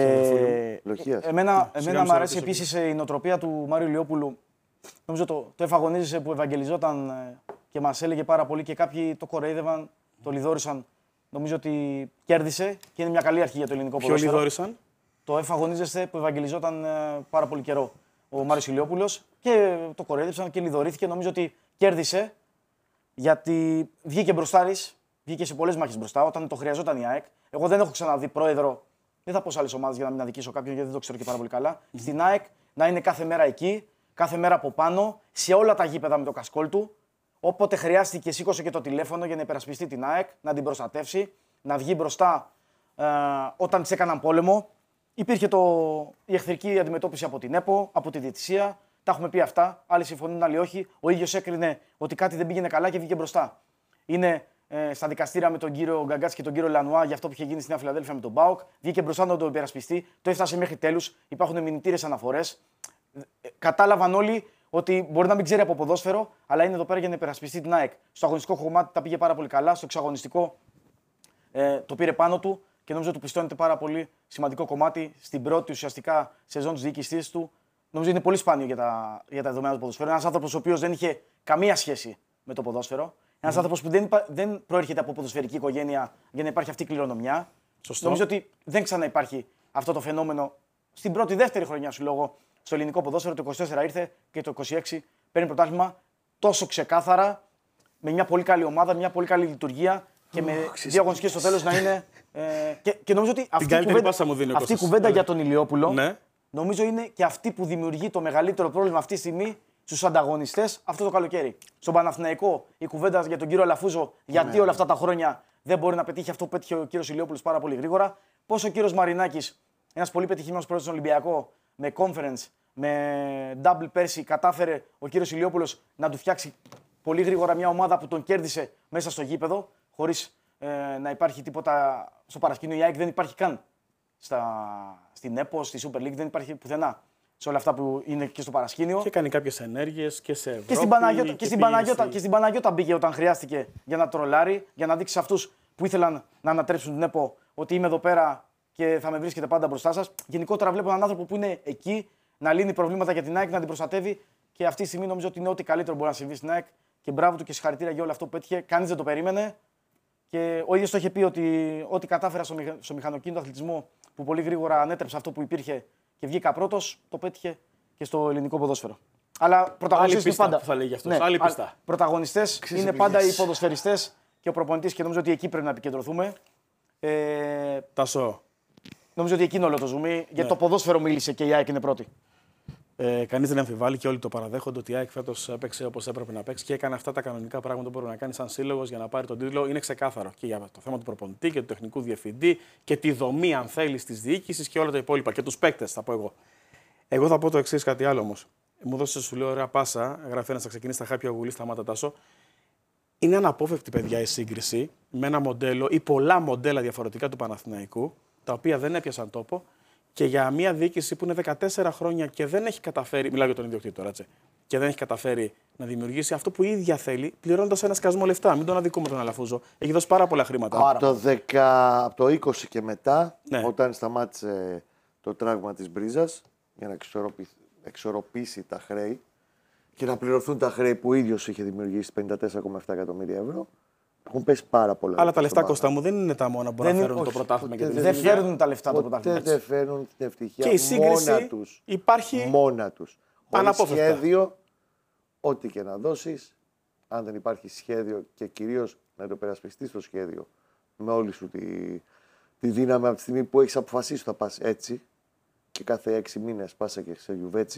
Ε, εμένα εμένα μου αρέσει επίσης η νοοτροπία του Μάριου Ηλιόπουλου. Νομίζω το, το εφαγωνίζησε που ευαγγελιζόταν και μας έλεγε πάρα πολύ και κάποιοι το κορέιδευαν, το λιδόρισαν. Νομίζω ότι κέρδισε και είναι μια καλή αρχή για το ελληνικό ποδόσφαιρο. Ποιο λιδόρισαν? Το εφαγωνίζεστε που ευαγγελιζόταν πάρα πολύ καιρό ο Μάριος Ηλιόπουλος και το κορέδεψαν και λιδωρήθηκε. Νομίζω ότι κέρδισε γιατί βγήκε μπροστάρης, βγήκε σε πολλές μάχες μπροστά όταν το χρειαζόταν η ΑΕΚ. Εγώ δεν έχω ξαναδεί πρόεδρο, δεν θα πω σε άλλες ομάδες για να μην αδικήσω κάποιον γιατί δεν το ξέρω και πάρα πολύ καλά. Mm-hmm. Στην ΑΕΚ να είναι κάθε μέρα εκεί, κάθε μέρα από πάνω, σε όλα τα γήπεδα με το κασκόλ του. Όποτε χρειάστηκε, σήκωσε και το τηλέφωνο για να υπερασπιστεί την ΑΕΚ, να την προστατεύσει, να βγει μπροστά ε, όταν της έκαναν πόλεμο. Υπήρχε το, η εχθρική αντιμετώπιση από την ΕΠΟ, από τη διαιτησία. Τα έχουμε πει αυτά. Άλλοι συμφωνούν, άλλοι όχι. Ο ίδιος έκρινε ότι κάτι δεν πήγαινε καλά και βγήκε μπροστά. Είναι ε, στα δικαστήρια με τον κύριο Γκαγκάτση και τον κύριο Λανουά για αυτό που είχε γίνει στη Νέα Φιλαδέλφια με τον ΠΑΟΚ. Βγήκε μπροστά να το υπερασπιστεί. Το έφτασε μέχρι τέλους. Υπάρχουν μηνυτήρες αναφορές. Ε, κατάλαβαν όλοι ότι μπορεί να μην ξέρει από ποδόσφαιρο, αλλά είναι εδώ πέρα για να υπερασπιστεί την ΑΕΚ. Στο αγωνιστικό κομμάτι τα πήγε πάρα πολύ καλά. Στο εξαγωνιστικό ε, το πήρε πάνω του. Και νομίζω ότι του πιστώνεται πάρα πολύ σημαντικό κομμάτι στην πρώτη ουσιαστικά σεζόν της διοίκησής του. Νομίζω είναι πολύ σπάνιο για τα, για τα δεδομένα του ποδοσφαίρου. Ένας άνθρωπος ο οποίος δεν είχε καμία σχέση με το ποδόσφαιρο. Ένας mm. άνθρωπος που δεν, δεν προέρχεται από ποδοσφαιρική οικογένεια για να υπάρχει αυτή η κληρονομιά. Σωστό. Νομίζω ότι δεν ξαναυπάρχει αυτό το φαινόμενο στην πρώτη-δεύτερη χρονιά σου λόγω στο ελληνικό ποδόσφαιρο. Το είκοσι τέσσερα ήρθε και το είκοσι έξι παίρνει πρωτάθλημα τόσο ξεκάθαρα, με μια πολύ καλή ομάδα, μια πολύ καλή λειτουργία. Και με oh, δύο αγωνιστικές στο τέλος να είναι. Ε, και, και νομίζω ότι αυτή η κουβέντα, αυτή η κουβέντα για τον Ηλιόπουλο ναι. νομίζω είναι και αυτή που δημιουργεί το μεγαλύτερο πρόβλημα αυτή τη στιγμή στους ανταγωνιστές αυτό το καλοκαίρι. Στον Παναθηναϊκό η κουβέντα για τον κύριο Αλαφούζο, γιατί ναι. όλα αυτά τα χρόνια δεν μπορεί να πετύχει αυτό που πέτυχε ο κύριος Ηλιόπουλος πάρα πολύ γρήγορα. Πώς ο κύριος Μαρινάκης, ένας πολύ πετυχημένος πρόεδρος στον Ολυμπιακό, με conference, με double πέρσι, κατάφερε ο κύριος Ηλιόπουλος να του φτιάξει πολύ γρήγορα μια ομάδα που τον κέρδισε μέσα στο γήπεδο. Χωρίς ε, να υπάρχει τίποτα στο παρασκήνιο. Η ΑΕΚ δεν υπάρχει καν στα, στην ΕΠΟ, στη Super League, δεν υπάρχει πουθενά σε όλα αυτά που είναι και στο παρασκήνιο. Και κάνει κάποιες ενέργειες και σε Ευρώπη. Και στην Παναγιώτα, και, και, στην Παναγιώτα, στη... και στην Παναγιώτα μπήκε όταν χρειάστηκε για να τρολάρει, για να δείξει σε αυτούς που ήθελαν να ανατρέψουν την ΕΠΟ ότι είμαι εδώ πέρα και θα με βρίσκετε πάντα μπροστά σας. Γενικότερα βλέπω έναν άνθρωπο που είναι εκεί να λύνει προβλήματα για την ΑΕΚ, να την προστατεύει και αυτή τη στιγμή νομίζω ότι είναι ό,τι καλύτερο μπορεί να συμβεί στην ΑΕΚ. Και μπράβο του και συγχαρητήρια για όλο αυτό που πέτυχε. Κανείς δεν το περίμενε. Και ο ίδιος το είχε πει ότι ό,τι κατάφερα στο, μηχα... στο μηχανοκίνητο αθλητισμό που πολύ γρήγορα ανέτρεψε αυτό που υπήρχε και βγήκα πρώτος, το πέτυχε και στο ελληνικό ποδόσφαιρο. Αλλά πρωταγωνιστές είναι πάντα. Θα λέγει αυτός. Ναι, άλλη πίστα. Πρωταγωνιστές είναι πάντα οι ποδοσφαιριστές και ο προπονητής και νομίζω ότι εκεί πρέπει να επικεντρωθούμε. Ε... Τασό. Νομίζω ότι εκεί είναι όλο το ζουμί, γιατί ναι. το ποδόσφαιρο μίλησε και η ΑΕΚ είναι πρώτη. Ε, Κανείς δεν αμφιβάλλει και όλοι το παραδέχονται ότι η ΑΕΚ φέτος έπαιξε όπως έπρεπε να παίξει και έκανε αυτά τα κανονικά πράγματα που μπορεί να κάνει σαν σύλλογος για να πάρει τον τίτλο. Είναι ξεκάθαρο και για το θέμα του προπονητή και του τεχνικού διευθυντή και τη δομή, αν θέλει, της διοίκησης και όλα τα υπόλοιπα. Και τους παίκτες, θα πω εγώ. Εγώ θα πω το εξής κάτι άλλο όμως. Μου δώσε, σου λέω, ωραία πάσα. Γράφει ένα, θα ξεκινήσει τα χάπια γουλή, σταμάτα Τάσο. Είναι αναπόφευκτη, παιδιά, η σύγκριση με ένα μοντέλο ή πολλά μοντέλα διαφορετικά του Παναθηναϊκού, τα οποία δεν έπιασαν τόπο και για μια διοίκηση που είναι δεκατέσσερα χρόνια και δεν έχει καταφέρει. Μιλάω για τον ιδιοκτήτη τώρα, έτσι. Και δεν έχει καταφέρει να δημιουργήσει αυτό που η ίδια θέλει, πληρώνοντας ένα σκασμό λεφτά. Μην τον αδικούμε τον Αλαφούζο. Έχει δώσει πάρα πολλά χρήματα. Από το, δέκα, από το είκοσι και μετά, ναι. όταν σταμάτησε το τράγμα της Μπρίζας για να εξορροπήσει τα χρέη και να πληρωθούν τα χρέη που ο ίδιος είχε δημιουργήσει πενήντα τέσσερα κόμμα επτά εκατομμύρια ευρώ, έχουν πέσει πάρα πολλά. Αλλά τα λεφτά, Κώστα μου, δεν είναι τα μόνα που μπορούν να φέρουν το πρωτάθλημα. Δεν φέρνουν τα λεφτά το πρωτάθλημα. Δεν φέρνουν την ευτυχία και η σύγκριση μόνα τους. Υπάρχει μόνα τους. Χωρίς σχέδιο, ό,τι και να δώσεις, αν δεν υπάρχει σχέδιο και κυρίως να το περασπιστείς το σχέδιο με όλη σου τη, τη δύναμη από τη στιγμή που έχεις αποφασίσει ότι θα πας έτσι και κάθε έξι μήνες πάσα και σε γιουβέτσι,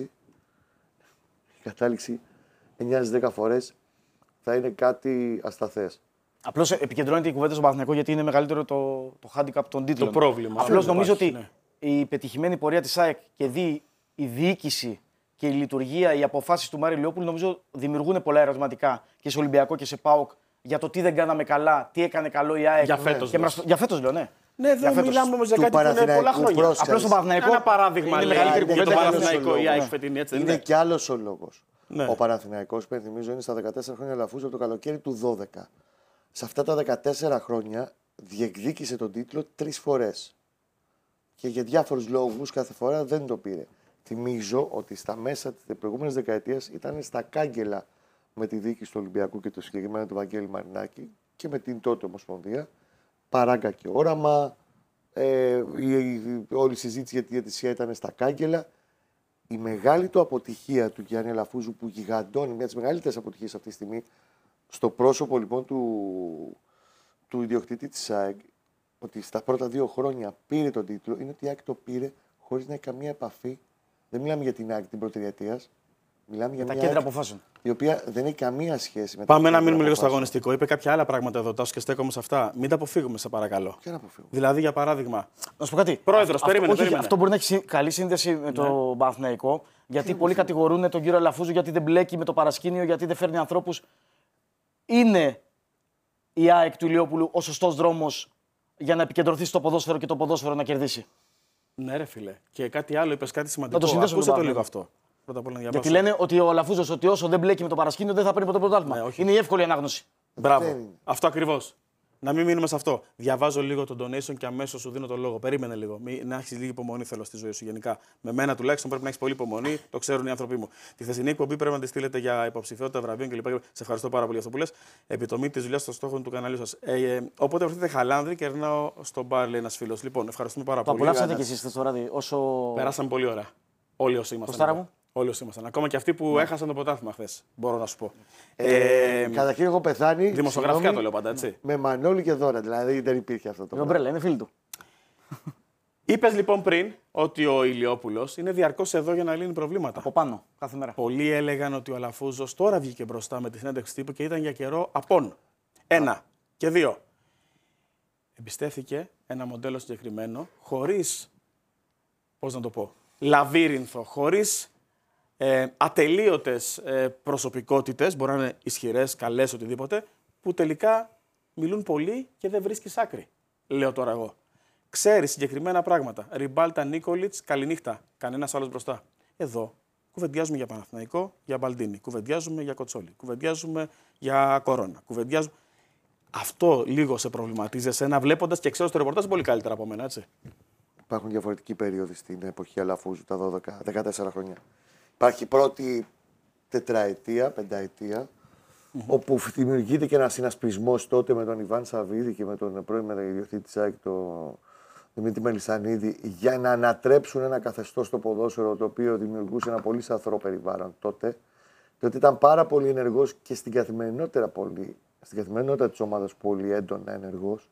η κατάληξη εννιά στις δέκα φορές θα είναι κάτι ασταθές. Απλώς επικεντρώνεται η κουβέντα στον Παναθηναϊκό γιατί είναι μεγαλύτερο το, το handicap των τίτλων. Το πρόβλημα. Απλώς νομίζω ότι ναι. η πετυχημένη πορεία της ΑΕΚ και δει η διοίκηση και η λειτουργία, οι αποφάσεις του Μάρι Λιόπουλου νομίζω δημιουργούν πολλά ερωτηματικά και σε Ολυμπιακό και σε ΠΑΟΚ για το τι δεν κάναμε καλά, τι έκανε καλό η ΑΕΚ. Για φέτος. Και μας... Για φέτος λέω, ναι. Ναι, δεν μιλάμε όμως για κάτι που είναι πολλά χρόνια. Απλώς στον Παναθηναϊκό. Ένα παράδειγμα είναι μεγαλύτερη κουβέντα το Παναθηναϊκό. Η ΑΕΚ φετινή, έτσι. Είναι κι άλλος ο λόγος. Ναι. Ο Παναθηναϊκός, υπενθυμίζω, είναι στα δεκατέσσερα χρόνια Αλαφούζου από το καλοκαίρι του δώδεκα. Σε αυτά τα δεκατέσσερα χρόνια διεκδίκησε τον τίτλο τρεις φορές. Και για διάφορους λόγους κάθε φορά δεν το πήρε. Θυμίζω ότι στα μέσα της προηγούμενης δεκαετίας ήταν στα κάγκελα με τη διοίκηση του Ολυμπιακού και το συγκεκριμένο του Βαγγέλη Μαρινάκη και με την τότε Ομοσπονδία. Παράγκα και όραμα. Ε, η, η, όλη η συζήτηση για τη διαιτησία ήταν στα κάγκελα. Η μεγάλη του αποτυχία του Γιάννη Αλαφούζου που γιγαντώνει, μια από τις μεγαλύτερες αποτυχίες αυτή τη στιγμή, στο πρόσωπο λοιπόν του, του ιδιοκτήτη της ΑΕΚ, ότι στα πρώτα δύο χρόνια πήρε τον τίτλο, είναι ότι η ΑΕΚ το πήρε χωρίς να έχει καμία επαφή. Δεν μιλάμε για την ΑΕΚ την πρωτηριατία. Μιλάμε για τα μια κέντρα ΑΕΚ αποφάσεων. Η οποία δεν έχει καμία σχέση με τα Πάμε τα να μείνουμε λίγο στο αγωνιστικό. Είπε κάποια άλλα πράγματα εδώ, τάσο και στέκομαι σε αυτά. Μην τα αποφύγουμε, σε παρακαλώ. Και να αποφύγουμε. Δηλαδή, για παράδειγμα. Να σου πω κάτι. Πρόεδρος, περίμενε, όχι, περίμενε. Αυτό μπορεί να έχει καλή σύνδεση με ναι. το Παναθηναϊκό. Γιατί πολλοί κατηγορούν τον κύριο Αλαφούζο γιατί δεν μπλέκει με το παρασκήνιο, γιατί δεν φέρνει ανθρώπους. Είναι η ΑΕΚ του Ηλιόπουλου ο σωστός δρόμος για να επικεντρωθεί στο ποδόσφαιρο και το ποδόσφαιρο να κερδίσει. Ναι, ρε φίλε. Και κάτι άλλο, είπες κάτι σημαντικό. Να το συνδέσω Ακούστε το λίγο αυτό. Πρώτα απ' όλα, να γιατί λένε ότι ο Αλαφούζος ότι όσο δεν μπλέκει με το παρασκήνιο δεν θα παίρνει ποτέ πρωτάθλημα. Ναι, είναι η εύκολη ανάγνωση. Μπράβο. Αυτό ακριβώς. Να μην μείνουμε σε αυτό. Διαβάζω λίγο τον donation και αμέσως σου δίνω το λόγο. Περίμενε λίγο. Μη, να έχει λίγη υπομονή, θέλω στη ζωή σου γενικά. Με μένα τουλάχιστον πρέπει να έχει πολύ υπομονή, το ξέρουν οι άνθρωποι μου. Τη χθεσινή εκπομπή πρέπει να τη στείλετε για υποψηφιότητα βραβείων κλπ. Σε ευχαριστώ πάρα πολύ αυτό που λες. Επιτομή τη δουλειά των στόχων του καναλιού σας. Ε, ε, οπότε βρεθείτε Χαλάνδρη και ερνάω στο μπαρ, λέει ένας φίλος. Λοιπόν, ευχαριστούμε πάρα το πολύ. Το απολαύσατε κι εσείς το βράδυ όσο. Περάσαμε πολύ ώρα. Όλοι όσοι ήμασταν. Όλοι όσοι ήμασταν. Ακόμα και αυτοί που ναι. έχασαν το πρωτάθλημα χθες, μπορώ να σου πω. Ε, ε, Καταρχήν έχω πεθάνει. Δημοσιογραφικά το λέω πάντα, έτσι. Με Μανώλη και Δώρα, δηλαδή δεν υπήρχε αυτό το πράγμα. Ομπρέλα, είναι φίλοι του. Είπες λοιπόν πριν ότι ο Ηλιόπουλος είναι διαρκώς εδώ για να λύνει προβλήματα. Από πάνω, κάθε μέρα. Πολλοί έλεγαν ότι ο Αλαφούζος τώρα βγήκε μπροστά με τη συνέντευξη τύπου και ήταν για καιρό απόν. Ένα. Και δύο. Εμπιστεύθηκε ένα μοντέλο συγκεκριμένο, χωρίς, πώς να το πω, λαβύρινθο, χωρίς ε, ατελείωτες ε, προσωπικότητες, μπορεί να είναι ισχυρές, καλές, οτιδήποτε, που τελικά μιλούν πολύ και δεν βρίσκεις άκρη, λέω τώρα εγώ. Ξέρει συγκεκριμένα πράγματα. Ριμπάλτα, Νίκολιτς, καληνύχτα. Κανένας άλλος μπροστά. Εδώ κουβεντιάζουμε για Παναθηναϊκό, για Μπαλντίνη. Κουβεντιάζουμε για Κοτσόλη. Κουβεντιάζουμε για Κορώνα. Κουβεντιάζουμε. Αυτό λίγο σε προβληματίζει εσένα, βλέποντας και ξέρω στο ρεπορτάζ πολύ καλύτερα από μένα, έτσι. Υπάρχουν διαφορετικοί περίοδοι στην εποχή Αλαφούζου, τα δώδεκα δεκατέσσερα χρόνια. Υπάρχει η πρώτη τετραετία, πενταετία, mm-hmm. όπου δημιουργείται και ένα συνασπισμός τότε με τον Ιβάν Σαββίδη και με τον πρώην ιδιοκτήτη της ΑΕΚ, τον Δημήτρη Μελισσανίδη, για να ανατρέψουν ένα καθεστώς στο ποδόσφαιρο το οποίο δημιουργούσε ένα πολύ σαθρό περιβάλλον τότε. Διότι ήταν πάρα πολύ ενεργός και στην καθημερινότητα, πολύ, στην καθημερινότητα της ομάδας πολύ έντονα ενεργός.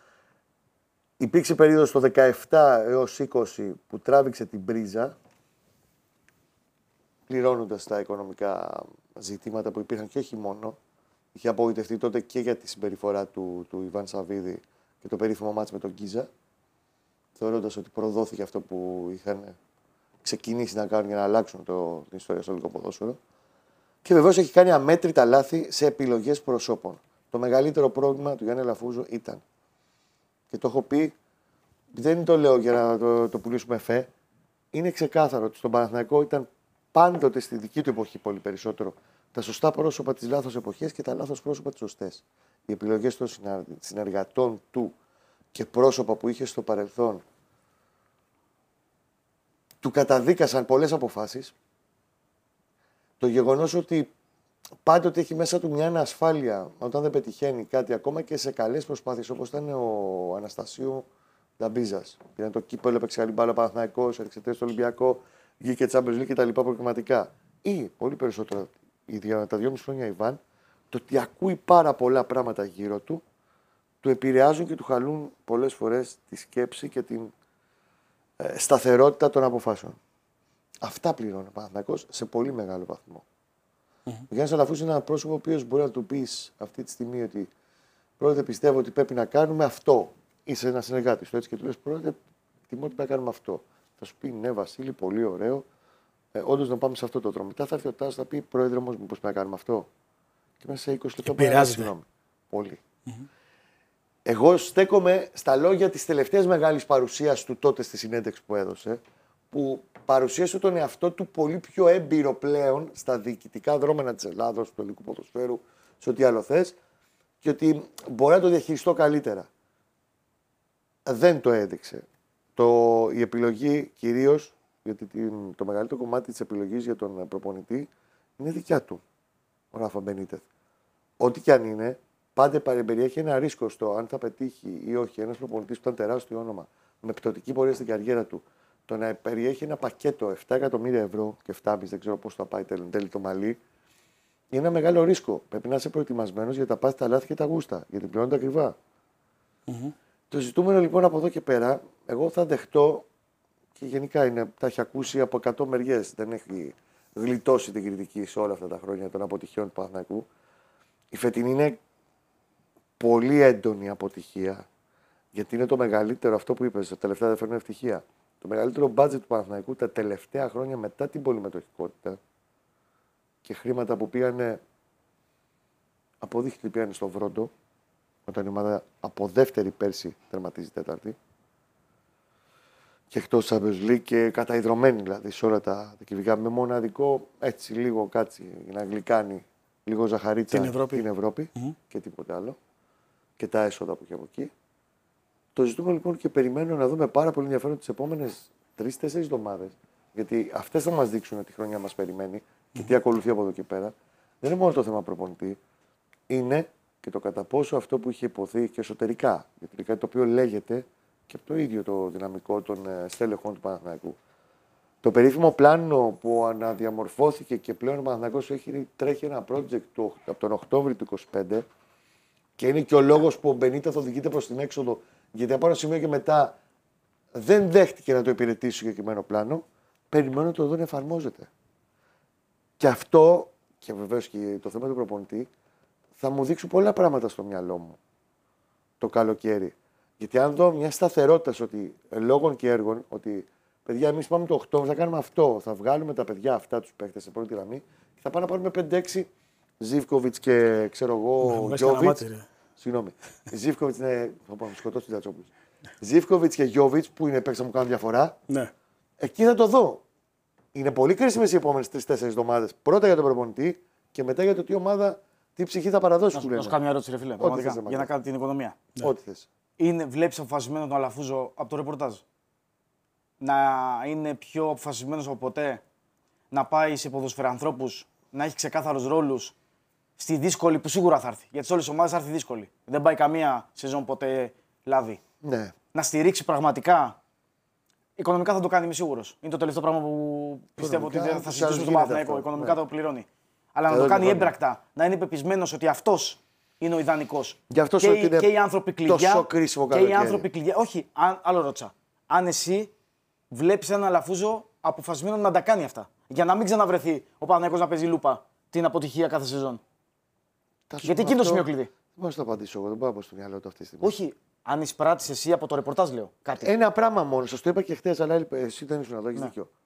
Υπήρξε περίοδος το δεκαεπτά έως είκοσι που τράβηξε την πρίζα, πληρώνοντας τα οικονομικά ζητήματα που υπήρχαν και όχι μόνο. Είχε απογοητευτεί τότε και για τη συμπεριφορά του, του Ιβάν Σαββίδη και το περίφημο μάτς με τον Γκίζα, θεωρώντας ότι προδόθηκε αυτό που είχαν ξεκινήσει να κάνουν για να αλλάξουν το, την ιστορία στο ελληνικό ποδόσφαιρο. Και βεβαίως έχει κάνει αμέτρητα λάθη σε επιλογές προσώπων. Το μεγαλύτερο πρόβλημα του Γιάννη Αλαφούζου ήταν. Και το έχω πει, δεν το λέω για να το, το πουλήσουμε φε. Είναι ξεκάθαρο ότι στον Παναθηναϊκό ήταν πάντοτε στη δική του εποχή πολύ περισσότερο τα σωστά πρόσωπα της λάθος εποχής και τα λάθος πρόσωπα τις σωστές. Οι επιλογές των συνεργατών του και πρόσωπα που είχε στο παρελθόν του καταδίκασαν πολλές αποφάσεις. Το γεγονός ότι πάντοτε έχει μέσα του μια ανασφάλεια όταν δεν πετυχαίνει κάτι, ακόμα και σε καλές προσπάθειες, όπως ήταν ο Αναστασίου Νταμπίζας. Πήραν το κύπελλο, έπαιξε καλή μπάλα Παναθηναϊκός, έριξε τρία στο Ολυμπιακό, βγήκε Champions League και τα λοιπά προκριματικά. Ή πολύ περισσότερο τα δυόμιση χρόνια Ιβάν, το ότι ακούει πάρα πολλά πράγματα γύρω του, του επηρεάζουν και του χαλούν πολλές φορές τη σκέψη και την ε, σταθερότητα των αποφάσεων. Αυτά πληρώνει ο Παναθηναϊκός σε πολύ μεγάλο βαθμό. Mm-hmm. Ο Γιάννης Αλαφούζος είναι ένα πρόσωπο ο οποίος μπορεί να του πει αυτή τη στιγμή ότι πρώτα πιστεύω ότι πρέπει να κάνουμε αυτό. Είσαι ένα συνεργάτη του έτσι και του λες πρώτα τιμώ ότι πρέπει να κάνουμε αυτό. Θα σου πει ναι, Βασίλη, πολύ ωραίο. Ε, όντως να πάμε σε αυτό το δρόμο. Μετά θα έρθει ο Τάσος, θα πει πρόεδρε, όμως μήπως πρέπει να κάνουμε αυτό. Και μέσα σε είκοσι λεπτά μπορεί να πει συγγνώμη. Πολύ. Mm-hmm. Εγώ στέκομαι στα λόγια της τελευταίας μεγάλης παρουσίας του τότε στη συνέντευξη που έδωσε, που παρουσίασε τον εαυτό του πολύ πιο έμπειρο πλέον στα διοικητικά δρόμενα της Ελλάδος, του ελληνικού ποδοσφαίρου, σε ό,τι άλλο θες, και ότι μπορεί να το διαχειριστώ καλύτερα. Δεν το έδειξε. Το, η επιλογή κυρίως, γιατί την, το μεγαλύτερο κομμάτι της επιλογής για τον προπονητή είναι δικιά του, ο Ράφα Μπενίτεθ. Ό,τι κι αν είναι, πάντα περιέχει ένα ρίσκο στο αν θα πετύχει ή όχι ένας προπονητής που ήταν τεράστιο όνομα, με πτωτική πορεία στην καριέρα του. Το να περιέχει ένα πακέτο επτά εκατομμύρια ευρώ και επτά κόμμα πέντε, δεν ξέρω πώς θα πάει τέλει το μαλλί, είναι ένα μεγάλο ρίσκο. Πρέπει να είσαι προετοιμασμένος για τα πάθη, τα λάθη και τα γούστα, γιατί πληρώνονται ακριβά. Mm-hmm. Το ζητούμενο λοιπόν από εδώ και πέρα, εγώ θα δεχτώ και γενικά είναι, τα έχει ακούσει από εκατό μεριές. Δεν έχει γλιτώσει την κριτική σε όλα αυτά τα χρόνια των αποτυχιών του Παναθηναϊκού. Η φετινή είναι πολύ έντονη αποτυχία, γιατί είναι το μεγαλύτερο, αυτό που είπες, τα τελευταία δεν φέρνουν ευτυχία. Το μεγαλύτερο μπάτζετ του Παναθηναϊκού τα τελευταία χρόνια μετά την πολυμετοχικότητα και χρήματα που πήγανε, αποδείχθηκε ότι πήγανε στο Βρόντο, όταν η ομάδα από δεύτερη πέρσι τερματίζει τέταρτη. Και εκτός Champions League και καταϊδρωμένη δηλαδή σε όλα τα κυβικά. Με μοναδικό έτσι λίγο κάτσι για να γλυκάνει λίγο ζαχαρίτσα την Ευρώπη, την Ευρώπη mm-hmm. και τίποτε άλλο. Και τα έσοδα που έχει από εκεί. Το ζητούμε λοιπόν και περιμένω να δούμε πάρα πολύ ενδιαφέρον τις επόμενες τρεις-τέσσερις εβδομάδες. Γιατί αυτές θα μας δείξουν τη χρονιά μας περιμένει και τι ακολουθεί από εδώ και πέρα. Δεν είναι μόνο το θέμα προπονητή. Είναι και το κατά πόσο αυτό που είχε υποθεί και εσωτερικά. Γιατί είναι κάτι το οποίο λέγεται και από το ίδιο το δυναμικό των στέλεχων του Παναθηναϊκού. Το περίφημο πλάνο που αναδιαμορφώθηκε και πλέον ο Παναθηναϊκός έχει τρέχει ένα project του, από τον Οκτώβριο του είκοσι πέντε και είναι και ο λόγος που ο Μπενίτεθ οδηγείται προς την έξοδο, γιατί από ένα σημείο και μετά δεν δέχτηκε να το υπηρετήσει το συγκεκριμένο πλάνο. Περιμένω να το δω να εφαρμόζεται. Και αυτό, και βεβαίως και το θέμα του προπονητή, θα μου δείξουν πολλά πράγματα στο μυαλό μου το καλοκαίρι. Γιατί αν δω μια σταθερότητα ότι λόγων και έργων, ότι παιδιά, εμείς πάμε το Οκτώβριο, θα κάνουμε αυτό, θα βγάλουμε τα παιδιά αυτά, τους παίχτες σε πρώτη γραμμή και θα πάμε να πάρουμε πέντε έξι Ζίβκοβιτς και ξέρω εγώ Γιώβιτς. Συγγνώμη. Ζίβκοβιτς είναι. Θα πω, σκοτώσω την Τατσόπουλο. Ζίβκοβιτς και Γιώβιτς που είναι παίκτες που κάνουν διαφορά. Ναι. Εκεί θα το δω. Είναι πολύ κρίσιμες οι επόμενες τρεις-τέσσερις εβδομάδες. Πρώτα για τον προπονητή και μετά για το τι ομάδα, τι ψυχή θα παραδώσει. Να σου κάνω μια ερώτηση, ρε φίλε. Για να κάνω την οικονομία. Ό,τι θες. Είναι, βλέπεις αποφασισμένο τον Αλαφούζο από το ρεπορτάζ. Να είναι πιο αποφασισμένος από ποτέ, να πάει σε ποδοσφαιρανθρώπους, να έχει ξεκάθαρους ρόλους στη δύσκολη που σίγουρα θα έρθει. Γιατί σε όλες τις ομάδες θα έρθει δύσκολη. Δεν πάει καμία σεζόν ποτέ λάδι. Ναι. Να στηρίξει πραγματικά. Οικονομικά θα το κάνει, είμαι σίγουρος. Είναι το τελευταίο πράγμα που πιστεύω ότι δεν θα συζητήσουμε στον Παναθηναϊκό. Οικονομικά ναι. το πληρώνει. Αλλά να το κάνει έμπρακτα, να είναι πεπισμένος ότι αυτός είναι ο ιδανικός. Γι' αυτό και, είναι και οι άνθρωποι κλειδιά. Τόσο κρίσιμο και οι άνθρωποι κλειδιά. Όχι, αν, άλλο ρώτησα. Αν εσύ βλέπεις έναν Αλαφούζο αποφασισμένο να τα κάνει αυτά. Για να μην ξαναβρεθεί ο Παναθηναϊκός να παίζει λούπα την αποτυχία κάθε σεζόν. Γιατί εκεί είναι το σημείο κλειδί. Δεν μπορώ να το απαντήσω εγώ, δεν μπορώ να πω στο μυαλό του αυτή τη στιγμή. Όχι, αν εισπράττεις εσύ από το ρεπορτάζ, λέω κάτι. Ένα πράγμα μόνο, σας το είπα και χθες, αλλά εσύ δεν ήσουν εδώ, έχεις ναι. δίκιο.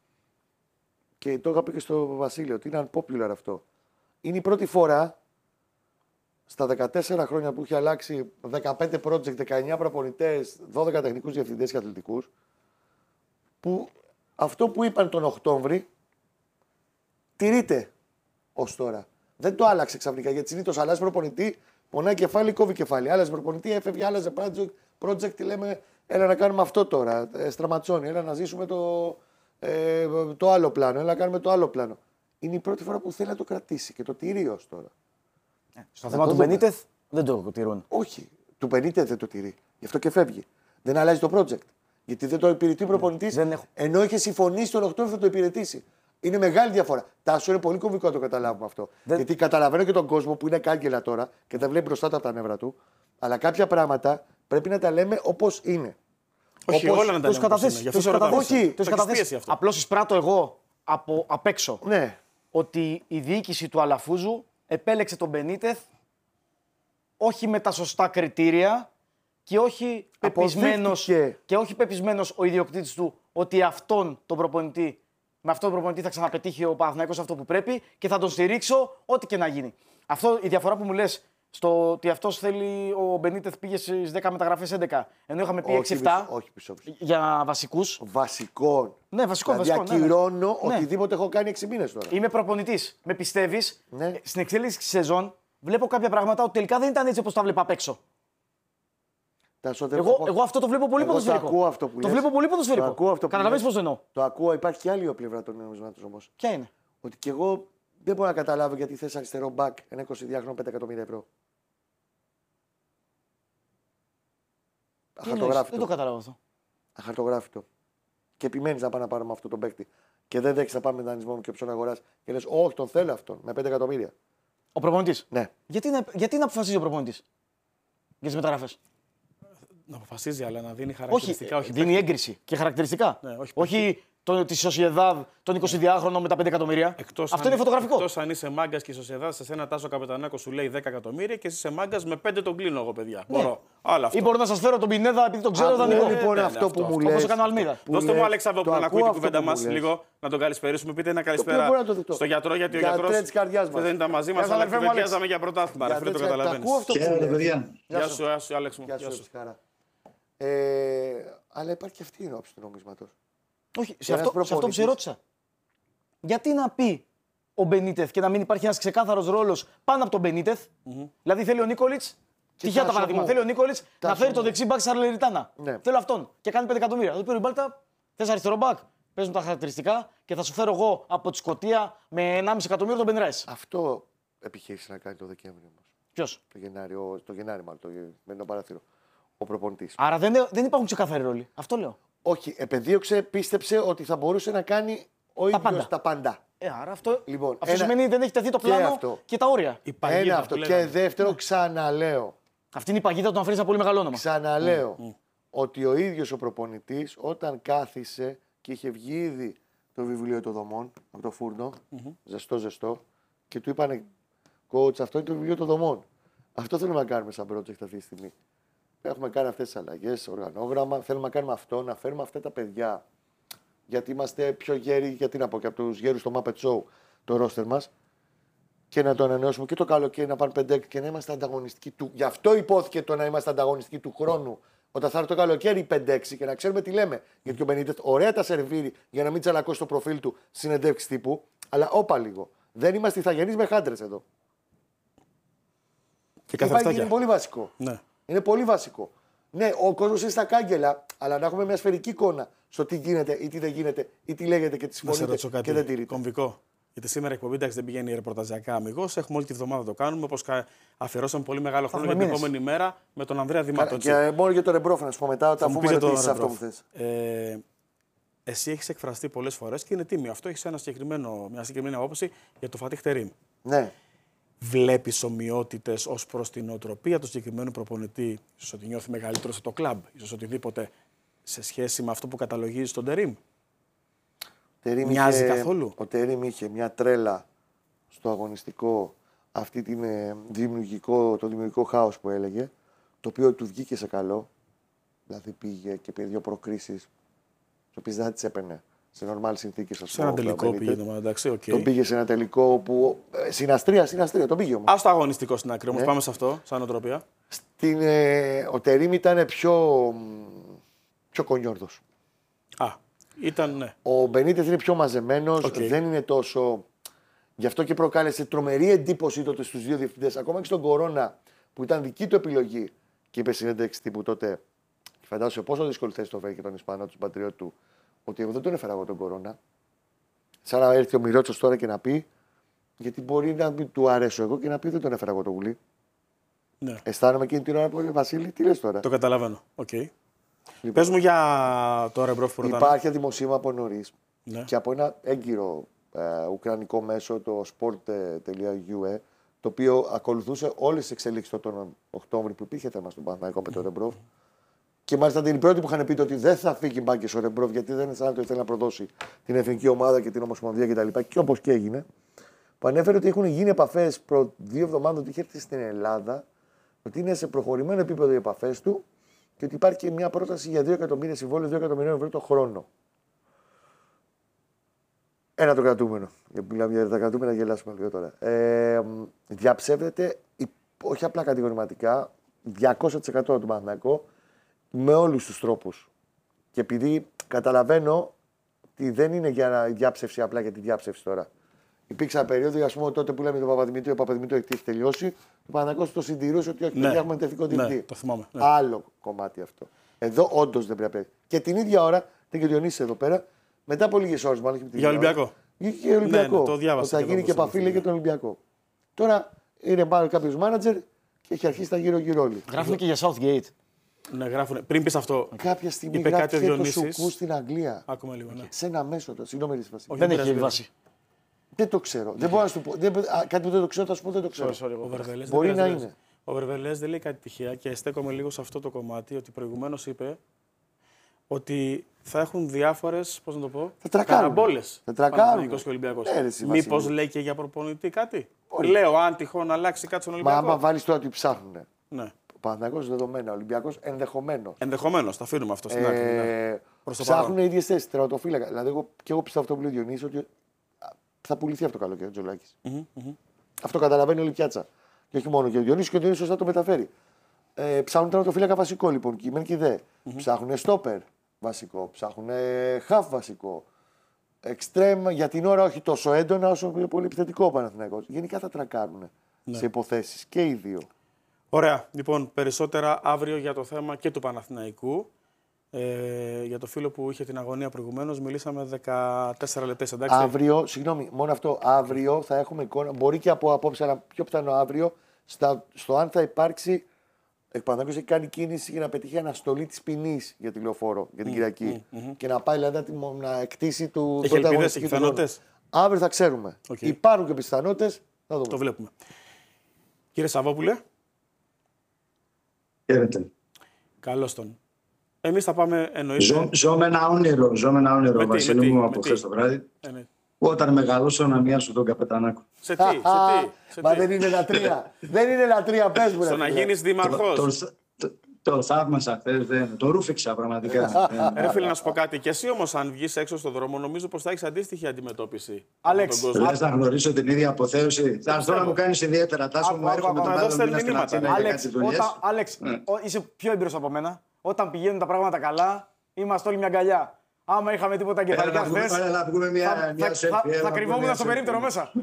Και το είχα πει και στο Βασίλειο, ότι είναι unpopular αυτό. Είναι η πρώτη φορά στα δεκατέσσερα χρόνια που είχε αλλάξει δεκαπέντε project, δεκαεννιά προπονητές, δώδεκα τεχνικούς διευθυντές και αθλητικούς, που αυτό που είπαν τον Οκτώβρη τηρείται ως τώρα. Δεν το άλλαξε ξαφνικά, γιατί συνήθως αλλάζει προπονητή, πονάει κεφάλι, κόβει κεφάλι. Άλλαζε προπονητή, έφευγε, άλλαζε project, project, λέμε, έλα να κάνουμε αυτό τώρα, ε, στραματσόνι, έλα να ζήσουμε το, ε, το άλλο πλάνο, έλα να κάνουμε το άλλο πλάνο. Είναι η πρώτη φορά που θέλει να το κρατήσει και το τηρεί ως τώρα. Ε, στο θέμα του Μπενίτεθ δεν το τηρούν. Όχι, του Μπενίτεθ δεν το τηρεί. Γι' αυτό και φεύγει. Δεν αλλάζει το project. Γιατί δεν το υπηρετεί ο προπονητής, ναι, έχω... ενώ είχε συμφωνήσει τον Οκτώβριο θα το υπηρετήσει. Είναι μεγάλη διαφορά. Τάσο είναι πολύ κομβικό να το καταλάβουμε αυτό. Δεν... Γιατί καταλαβαίνω και τον κόσμο που είναι κάγκελα τώρα και τα βλέπει μπροστά του από τα νεύρα του. Αλλά κάποια πράγματα πρέπει να τα λέμε όπως είναι. Όχι, όπως... όλα να τα λέμε. Το έχει καταθέσει. Απλώς εισπράττω εγώ από απ' έξω ναι. ότι η διοίκηση του Αλαφούζου επέλεξε τον Μπενίτεθ όχι με τα σωστά κριτήρια και όχι πεπισμένος, και όχι πεπισμένος ο ιδιοκτήτης του ότι αυτόν τον προπονητή, με αυτόν τον προπονητή θα ξαναπετύχει ο Παναθηναϊκός αυτό που πρέπει και θα τον στηρίξω ό,τι και να γίνει. Αυτό η διαφορά που μου λες στο ότι αυτός θέλει, ο Μπενίτεθ πήγε στις δέκα μεταγραφές έντεκα, ενώ είχαμε πει έξι επτά για βασικούς. Βασικών. Ναι, βασικό, δηλαδή βασικό. ακυρώνω ναι, ναι. οτιδήποτε έχω κάνει έξι μήνες τώρα. Είμαι προπονητής. Με πιστεύεις, ναι. στην εξέλιξη της σεζόν βλέπω κάποια πράγματα ότι τελικά δεν ήταν έτσι όπως τα βλέπα απ' έξω. Εγώ, πω... εγώ αυτό το βλέπω πολύ ποδοσφαιρικό. Το ακούω αυτό που Το λες. βλέπω πολύ ποδοσφαιρικό. Το ακούω αυτό που Καταλαβαίνεις πώς το εννοώ. Το ακούω, υπάρχει και άλλη πλευρά των νομισμάτων όμως. Ποια είναι? Ότι και εγώ δεν μπορώ να καταλάβω γιατί θες αριστερό μπακ ένα εικοσιδυάχρονο πέντε εκατομμύρια ευρώ. Αχαρτογράφητο. Δεν το καταλάβω αυτό. Αχαρτογράφητο. Και επιμένεις να πάμε να πάρουμε αυτό τον παίκτη. Και δεν δέχεσαι να πάμε με δανεισμό και όποιον αγοράς. Και λες, όχι, τον θέλω αυτόν με πέντε εκατομμύρια. Ο προπονητής. Ναι. Γιατί να, γιατί να αποφασίζει ο προπονητής για τις μεταγραφές? Να αποφασίζει, αλλά να δίνει χαρακτηριστικά. Όχι, όχι δίνει έγκριση και χαρακτηριστικά. Ναι, όχι, όχι το, τη Σοσιεδάδ, τον εικοσιδυάχρονο με τα πέντε εκατομμύρια. Εκτός αυτό αν, είναι φωτογραφικό. Εκτός αν είσαι μάγκα και η Σοσιεδάδ σε ένα Τάσο Καπετανάκο σου λέει δέκα εκατομμύρια και εσύ είσαι μάγκα με πέντε τον κλείνω εγώ, παιδιά. Ναι. Μπορώ. Άλλα αυτό. Ή μπορώ να σας φέρω τον Πινέδα επειδή τον ξέρω δανεικό. Λοιπόν, ναι, αυτό που μου λέει. Όπως έκανε ο Αλμίδα. Δώστε μου, Αλέξανδρο, που να ακούει την κουβέντα μας λίγο, να τον καλησπερίσουμε. Πείτε ένα καλησπέρα στο γιατρό, γιατί ο γιατρός δεν ήταν μαζί μας, αλλά κουβεντιάζαμε για πρωτάθλημα. Δεν το καταλαβαίνεις. Γεια σου, Άλεξ μου. Ε, αλλά υπάρχει και αυτή η όψη του νομίσματος. Όχι, σε αυτό, σε αυτό που σε ρώτησα. Γιατί να πει ο Μπενίτεθ και να μην υπάρχει ένας ξεκάθαρος ρόλος πάνω από τον Μπενίτεθ. Mm-hmm. Δηλαδή θέλει ο Νίκολιτς, τυχαία τα παραδείγματα, θέλει ο Νίκολιτς να φέρει το δεξί μπακ στη Σαρλεριτάνα. Ναι. Θέλω αυτόν και κάνει πέντε εκατομμύρια. Θα του πει ο Μπάλτα, θες αριστερό μπακ, παίζουν τα χαρακτηριστικά και θα σου φέρω εγώ από τη Σκωτία με ενάμιση εκατομμύριο τον Μπενράις. Αυτό επιχείρησε να κάνει το Δεκέμβριο όμως. Ποιος? Το Γενάρη, το Γενάρη μάλλον, το μερινό παράθυρο. Ο προπονητής. Άρα δεν, δεν υπάρχουν ξεκάθαροι ρόλοι. Αυτό λέω. Όχι, επεδίωξε, πίστεψε ότι θα μπορούσε να κάνει ο ίδιος τα πάντα. Τα πάντα. Ε, άρα αυτό, λοιπόν, αυτό ένα... σημαίνει ότι δεν έχει τεθεί το πλάνο και, και τα όρια. Η ένα αυτό. Και δεύτερο, ναι. ξαναλέω. Αυτή είναι η παγίδα του να φέρει ένα πολύ μεγάλο όνομα. Ξαναλέω mm. ότι ο ίδιος ο προπονητής όταν κάθισε και είχε βγει ήδη το βιβλίο των δομών από το φούρνο, mm-hmm. ζεστό ζεστό, και του είπανε, coach, αυτό είναι το βιβλίο των δομών. Αυτό θέλουμε να κάνουμε σαν project αυτή τη στιγμή. Έχουμε κάνει αυτές τις αλλαγές, οργανόγραμμα. Θέλουμε να κάνουμε αυτό, να φέρουμε αυτά τα παιδιά. Γιατί είμαστε πιο γέροι, γιατί να πω και από τους γέρους στο Muppet Show, το ρόστερ μας. Και να το ανανεώσουμε και το καλοκαίρι να πάνε πέντε και να είμαστε ανταγωνιστικοί του. Γι' αυτό υπόθηκε το να είμαστε ανταγωνιστικοί του χρόνου. Όταν θα έρθει το καλοκαίρι πέντε έξι και να ξέρουμε τι λέμε. Γιατί ο Μπενίτεθ ωραία τα σερβίρει για να μην τσαλακώσει το προφίλ του συνεντεύξει τύπου. Αλλά όπα λίγο. Δεν είμαστε ηθαγενείς με χάντρες εδώ. Και είναι πολύ βασικό. Ναι. Είναι πολύ βασικό. Ναι, ο κόσμος είναι στα κάγκελα, αλλά να έχουμε μια σφαιρική εικόνα στο τι γίνεται ή τι δεν γίνεται ή τι λέγεται και τι συμφωνείτε και δεν τηρείτε. Κομβικό. Γιατί σήμερα η εκπομπή εντάξει, δεν πηγαίνει ρεπορταζιακά αμυγός. Έχουμε όλη τη βδομάδα το κάνουμε. Όπως αφιερώσαμε πολύ μεγάλο χρόνο για την επόμενη μέρα με τον Ανδρέα Δημάτο. Και μόνο για το Ρεμπρόφ, να σου πω μετά, όταν πούμε ρωτήσεις αυτό που θες. Ε, εσύ έχεις εκφραστεί πολλές φορές και είναι τίμιο αυτό. Έχεις ένα συγκεκριμένο, μια συγκεκριμένη άποψη για το Φατίχ Τερίμ. Ναι. Βλέπεις ομοιότητες ως προς την νοοτροπία του συγκεκριμένου προπονητή, ίσως ότι νιώθει μεγαλύτερο στο κλαμπ, ίσως οτιδήποτε, σε σχέση με αυτό που καταλογίζει τον Τερίμ? Τερίμ Μοιάζει είχε, καθόλου? Ο Τερίμ είχε μια τρέλα στο αγωνιστικό, αυτή την, δημιουργικό, το δημιουργικό χάος που έλεγε, το οποίο του βγήκε σε καλό. Δηλαδή πήγε και πήρε δύο προκρίσεις, τις οποίες δεν τις έπαιρνε σε νορμάλ συνθήκες. Σε ένα τελικό πήγε το εντάξει, οκ. Τον πήγε σε ένα τελικό που. Συναστρία, συναστρία, τον πήγε όμως. Ας το αγωνιστικό στην άκρη, όμως. Ναι. Πάμε σε αυτό, σαν νοοτροπία. Στην, ε, ο Τερίμ ήταν πιο, πιο κονιόρδος. Α, ήταν, ναι. Ο Μπενίτεθ είναι πιο μαζεμένος, Okay. δεν είναι τόσο. Γι' αυτό και προκάλεσε τρομερή εντύπωση τότε στους δύο διευθυντές. Ακόμα και στον Κορώνα, που ήταν δική του επιλογή και είπε συνέντευξη τύπου τότε. Φαντάζομαι πόσο δύσκολη θέση το φέρει και τον Ισπανό, του πατριώτη του, ότι εγώ δεν τον έφερα εγώ τον Κορώνα. Σαν να έρθει ο Μιρότσος τώρα και να πει, γιατί μπορεί να μην του αρέσω εγώ και να πει δεν τον έφερα εγώ τον Γουλή. Ναι. Αισθάνομαι εκείνη την ώρα που λέει Βασίλη, τι λες τώρα. Το καταλαβαίνω. Okay. Λοιπόν, πες μου για το Ρεμπρόφ που ρωτάνε. Υπάρχει δημοσίευμα από νωρίς ναι. και από ένα έγκυρο ε, ουκρανικό μέσο, το sport.ue, το οποίο ακολουθούσε όλες τις εξελίξεις τον Οκτώβριο που υπήρχε θέμα στον Παναθηναϊκό με τον Ρεμπρόφ. Και μάλιστα την πρώτη που είχαν πει ότι δεν θα φύγει μπάγκες ο Ρεμπρόφ γιατί δεν αισθάνεται ότι θέλει να προδώσει την εθνική ομάδα και την Ομοσπονδία κτλ. Και, και όπως και έγινε, που ανέφερε ότι έχουν γίνει επαφές προ δύο εβδομάδες ότι είχε έρθει στην Ελλάδα, ότι είναι σε προχωρημένο επίπεδο οι επαφές του και ότι υπάρχει και μια πρόταση για δύο εκατομμύρια συμβόλαιο, δύο εκατομμύρια ευρώ το χρόνο. Ένα το κρατούμενο. Μιλάμε για τα κρατούμενα, γελάσουμε λίγο τώρα. Ε, διαψεύδεται, όχι απλά κατηγορηματικά, διακόσια τοις εκατό του Παναθηναϊκού με όλους τους τρόπους. Και επειδή καταλαβαίνω ότι δεν είναι για διάψευση απλά για τη διάψευση τώρα. Υπήρξαν περίοδοι, ας πούμε, τότε που λέμε τον Παπαδημητρίου, ο Παπαδημητρίου έχει τελειώσει. Ο Παναθηναϊκός το συντηρούσε ότι όχι, ναι. έχουμε τεχνικό διευθυντή. Ναι, το θυμάμαι. Ναι. Άλλο κομμάτι αυτό. Εδώ όντως δεν πρέπει να πει. Και την ίδια ώρα, δεν και ο Διονύσης εδώ πέρα, μετά από λίγες ώρες, μάλλον. Για Ολυμπιακό. Για Ολυμπιακό. Ναι, ναι, το διάβασα. Θα γίνει και επαφή λέει για τον Ολυμπιακό. Τώρα είναι μάλλον κάποιο μάνατζερ και έχει αρχίσει τα γύρω-γύρω όλοι. Γράφουν και για Southgate. Ναι, γράφουν. Πριν πει αυτό. Κάποια στιγμή είπε γράφει κάτι ο και το Διονύσης. Σουκού στην Αγγλία. Άκουμε λίγο. Ναι. Σε ένα μέσο το. Συγγνώμη, Ρίσπα. Δεν έχει βάση. Δεν το ξέρω. Δεν μπορώ να σου πω. Δεν, α, κάτι που δεν το ξέρω, θα σου πω δεν το ξέρω. Sorry, sorry, Ο Βερβελές Μπορεί δεν να πειράζει. είναι. Ο Βερβελές δεν λέει κάτι τυχαία και στέκομαι λίγο σε αυτό το κομμάτι ότι προηγουμένως είπε ότι θα έχουν διάφορες, πώς να το πω, καραμπόλες. Θα τρακάρουν. Μήπως λέει και για προπονητή κάτι. Μπορεί. Λέω, αν τυχόν αλλάξει κάτι στον Ολυμπιακό. Μα άμα βάλεις τώρα ότι ψάχνουν. Ναι. Ο Παναθηναϊκός δεδομένα, ο Ολυμπιακός ενδεχομένως. Ενδεχομένως, θα αφήνουμε αυτό στην άκρη. Ε, ψάχνουν οι ίδιες θέσεις, τερματοφύλακα. Δηλαδή, εγώ, και εγώ πιστεύω αυτό που λέει ο Διονύσης ότι θα πουληθεί αυτό το καλοκαίρι ο Τζολάκης. Mm-hmm, mm-hmm. Αυτό καταλαβαίνει όλη η πιάτσα. Και όχι μόνο και ο Διονύσης, και ο Διονύσης θα το μεταφέρει. Ε, ψάχνουν τερματοφύλακα βασικό λοιπόν, και μεν και δε. Mm-hmm. Ψάχνουν στόπερ βασικό, ψάχνουν χαφ βασικό. Εξτρέμ για την ώρα όχι τόσο έντονα όσο πολύ επιθετικό ο Παναθηναϊκός. Γενικά θα τρακάρουν ναι. σε υποθέσεις και οι δύο. Ωραία. Λοιπόν, περισσότερα αύριο για το θέμα και του Παναθηναϊκού. Ε, για το φίλο που είχε την αγωνία προηγουμένως, μιλήσαμε δεκατέσσερα λεπτές. Εντάξει. Αύριο, συγγνώμη, μόνο αυτό. Αύριο θα έχουμε εικόνα. Μπορεί και από απόψε, αλλά πιο πιθανό αύριο, στα, στο αν θα υπάρξει. Ο Παναθηναϊκός έχει κάνει κίνηση για να πετύχει αναστολή της ποινής για τη Λεωφόρο για την mm, Κυριακή. Mm, mm, και να πάει δηλαδή να εκτίσει του. Έχει ελπίδες, έχει πιθανότητες. Αύριο θα ξέρουμε. Okay. Υπάρχουν και πιθανότητες. Θα δούμε. Το βλέπουμε. Κύριε Σαββόπουλε. Χαίρετε. Καλώς τον. Εμείς θα πάμε εννοείται. Ζω, ζω με ένα όνειρο, ζω με ένα όνειρο, Βασίλη μου, από χθες το βράδυ. Ε, ναι. Όταν μεγαλώσω να μοιάσω τον Καπετανάκο. Σε τι, σε τι. Σε Μα τι. δεν είναι λατρεία. Δεν είναι λατρεία, πες μου. Στο να γίνεις δήμαρχος. Το, το, το, το θαύμασα χθες, δεν. Το ρούφηξα πραγματικά. Ρε φίλε, να σου πω κάτι. Και εσύ όμως, αν βγεις έξω στον δρόμο, νομίζω πως θα έχεις αντίστοιχη αντιμετώπιση. Άλεξ, λες να γνωρίσω την ίδια αποθέωση. Θα έρθω να μου κάνεις ιδιαίτερα. Τάσο μου έρχομαι τον άλλο μήνα στην Αθήνα για κάτι δουλειές. Άλεξ, είσαι πιο έμπειρος από μένα. Όταν πηγαίνουν τα πράγματα καλά, είμαστε όλοι μια αγκαλιά. Άμα είχαμε τίποτα εγκεφαλικά χθες, θα κρυβόμουν στο περίπτερο μέσα.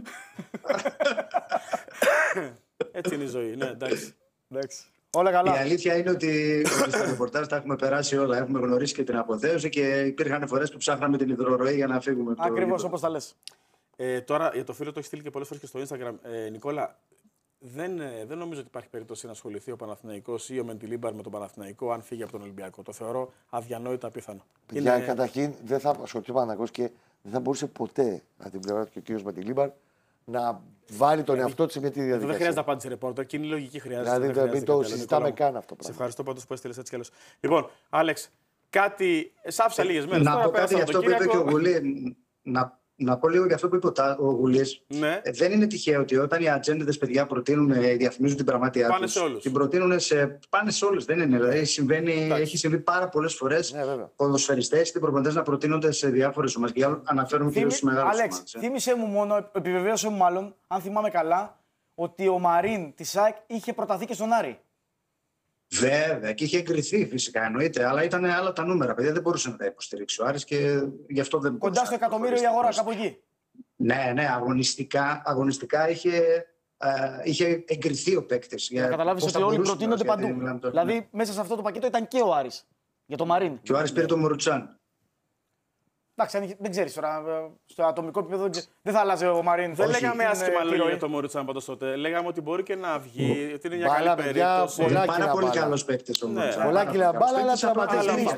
Έτσι είναι η ζωή, ναι, εντάξει. Όλα καλά. Η αλήθεια είναι ότι στα ρεπορτάζ τα έχουμε περάσει όλα. Έχουμε γνωρίσει και την αποθέωση και υπήρχαν φορές που ψάχναμε την υδροροή για να φύγουμε. Ακριβώς όπως τα λες. Ε, τώρα για το φίλο το έχει στείλει και πολλές φορές και στο Instagram. Ε, Νικόλα, δεν, ε, δεν νομίζω ότι υπάρχει περίπτωση να ασχοληθεί ο Παναθηναϊκός ή ο Μεντιλίμπαρ με τον Παναθηναϊκό αν φύγει από τον Ολυμπιακό. Το θεωρώ αδιανόητα απίθανο. Για είναι... καταρχήν δεν θα ασχοληθεί ο Παναθηναϊκός και δεν θα μπορούσε ποτέ από την πλευρά του και ο κ. Μεντιλίμπαρ να βάλει τον εαυτό του σε μια τέτοια διαδικασία. Δεν χρειάζεται απάντηση ρεπόρτερ και είναι η λογική χρειάζεται. Δηλαδή δεν, δεν το συζητάμε καν αυτό. Σε ευχαριστώ πάντως που έστειλες έτσι κι αλλιώς. Λοιπόν, Άλεξ, κάτι. Σ' άφησα λίγες μέρες. Να πω κάτι για αυτό που είπε και ο Γουλή. Να, να πω λίγο για αυτό που είπε ο Γουλής. Ναι. Ε, δεν είναι τυχαίο ότι όταν οι ατζέντιδες παιδιά προτείνουν, διαφημίζουν την πραγματεία πάνε τους, σε όλους. την προτείνουν σε. Πάνε σε όλους. Δεν είναι. Δηλαδή, συμβαίνει, έχει συμβεί πάρα πολλές φορές ναι, ποδοσφαιριστές και προπονητές να προτείνονται σε διάφορες ομάδες. Και αναφέρουν κυρίως στις μεγάλες ομάδες. Άλεξ, θύμισε μου μόνο, επιβεβαίωσε μου μάλλον, αν θυμάμαι καλά, ότι ο Μαρίν της ΑΕΚ είχε προταθεί και στον Άρη. Βέβαια, και είχε εγκριθεί φυσικά εννοείται, αλλά ήταν άλλα τα νούμερα. Παιδιά δεν μπορούσε να τα υποστηρίξει ο Άρης και γι' αυτό δεν μπορούσε. Κοντά στο εκατομμύριο η αγορά, κάπου εκεί. Ναι, ναι, αγωνιστικά, αγωνιστικά είχε, ε, είχε εγκριθεί ο παίκτης. Για να καταλάβεις ότι όλοι προτείνονται παντού. Δηλαδή, ναι. μέσα σε αυτό το πακέτο ήταν και ο Άρης για το Μαρίν. Και ο Άρης πήρε τον Μουρουτσάν. Εντάξει, δεν ξέρει τώρα. Στο ατομικό επίπεδο δεν θα άλλαζε ο Μαρίν. Δεν λέγαμε άσχημα λόγια για το Μουρουτσάν πάντως τότε. Λέγαμε ότι μπορεί και να βγει, ότι είναι μια καλή περίπτωση. Είναι πάρα πολύ καλό παίκτη ο Μουρουτσάν. Πολλά κιλά μπάλα, αλλά τραυματίζει.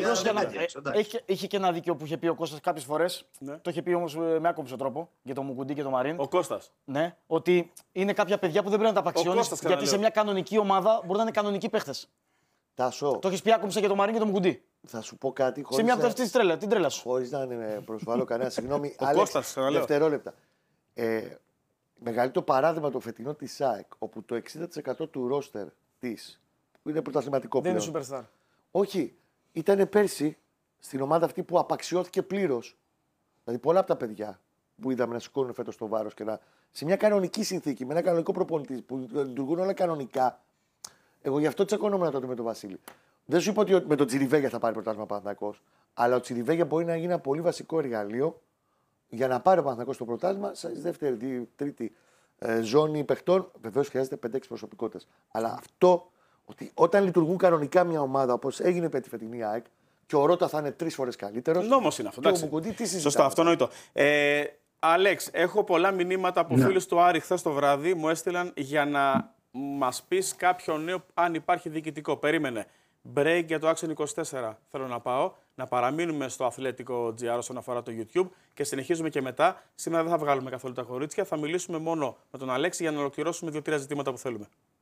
Είχε και ένα δίκιο που είχε πει ο Κώστας κάποιες φορές. Το είχε πει όμως με άκομψο τρόπο για το Μουκουντή και το Μαρίν. Ο Κώστας. Ναι, ότι είναι κάποια παιδιά που δεν πρέπει να τα απαξιώνεις. Γιατί σε μια κανονική ομάδα μπορεί να είναι κανονικοί παίχτες. Τάσο. Το έχει πει άκομψα για το Μαρίν και το Μουκουντή. Θα σου πω κάτι χωρίς σε μια από αυτές τρέλα, την τρέλα σου. Χωρίς να προσβάλλω κανένα. Συγγνώμη, Άλεξ, δευτερόλεπτα. Ε, μεγαλύτερο παράδειγμα το φετινό της ΑΕΚ, όπου το εξήντα τοις εκατό του ρόστερ της, που είναι πρωταθληματικό πλέον. Δεν είναι superstar. Όχι, ήταν πέρσι στην ομάδα αυτή που απαξιώθηκε πλήρως. Δηλαδή πολλά από τα παιδιά που είδαμε να σηκώνουν φέτος το βάρος και να. Σε μια κανονική συνθήκη, με ένα κανονικό προπονητή που λειτουργούν όλα κανονικά. Εγώ γι' αυτό τσακώνομαι τότε με τον Βασίλη. Δεν σου είπα ότι με τον Τσιριβέγια θα πάρει πρωτάθλημα ο Παναθηναϊκός, αλλά ο Τσιριβέγια μπορεί να γίνει ένα πολύ βασικό εργαλείο για να πάρει ο Παναθηναϊκός το πρωτάθλημα σε δεύτερη, τρίτη ε, ζώνη παιχτών. Βεβαίως χρειάζεται πέντε έξι προσωπικότητες. Αλλά αυτό ότι όταν λειτουργούν κανονικά μια ομάδα, όπως έγινε με τη φετινή ΑΕΚ, και ο Ρότα θα είναι τρεις φορές καλύτερος. Νόμος είναι αυτό. Και ο Μουκουντή, τι σωστό, αυτονόητο. Ε, Άλεξ, έχω πολλά μηνύματα από ναι. φίλους του Άρη χθες το βράδυ. Μου έστειλαν για να μας πεις κάποιο νέο, αν υπάρχει διοικητικό. Περίμενε. Break για το Action είκοσι τέσσερα θέλω να πάω. Να παραμείνουμε στο Αθλέτικο τζι αρ όσον αφορά το YouTube και συνεχίζουμε και μετά. Σήμερα δεν θα βγάλουμε καθόλου τα κορίτσια. Θα μιλήσουμε μόνο με τον Αλέξη για να ολοκληρώσουμε δύο-τρία ζητήματα που θέλουμε.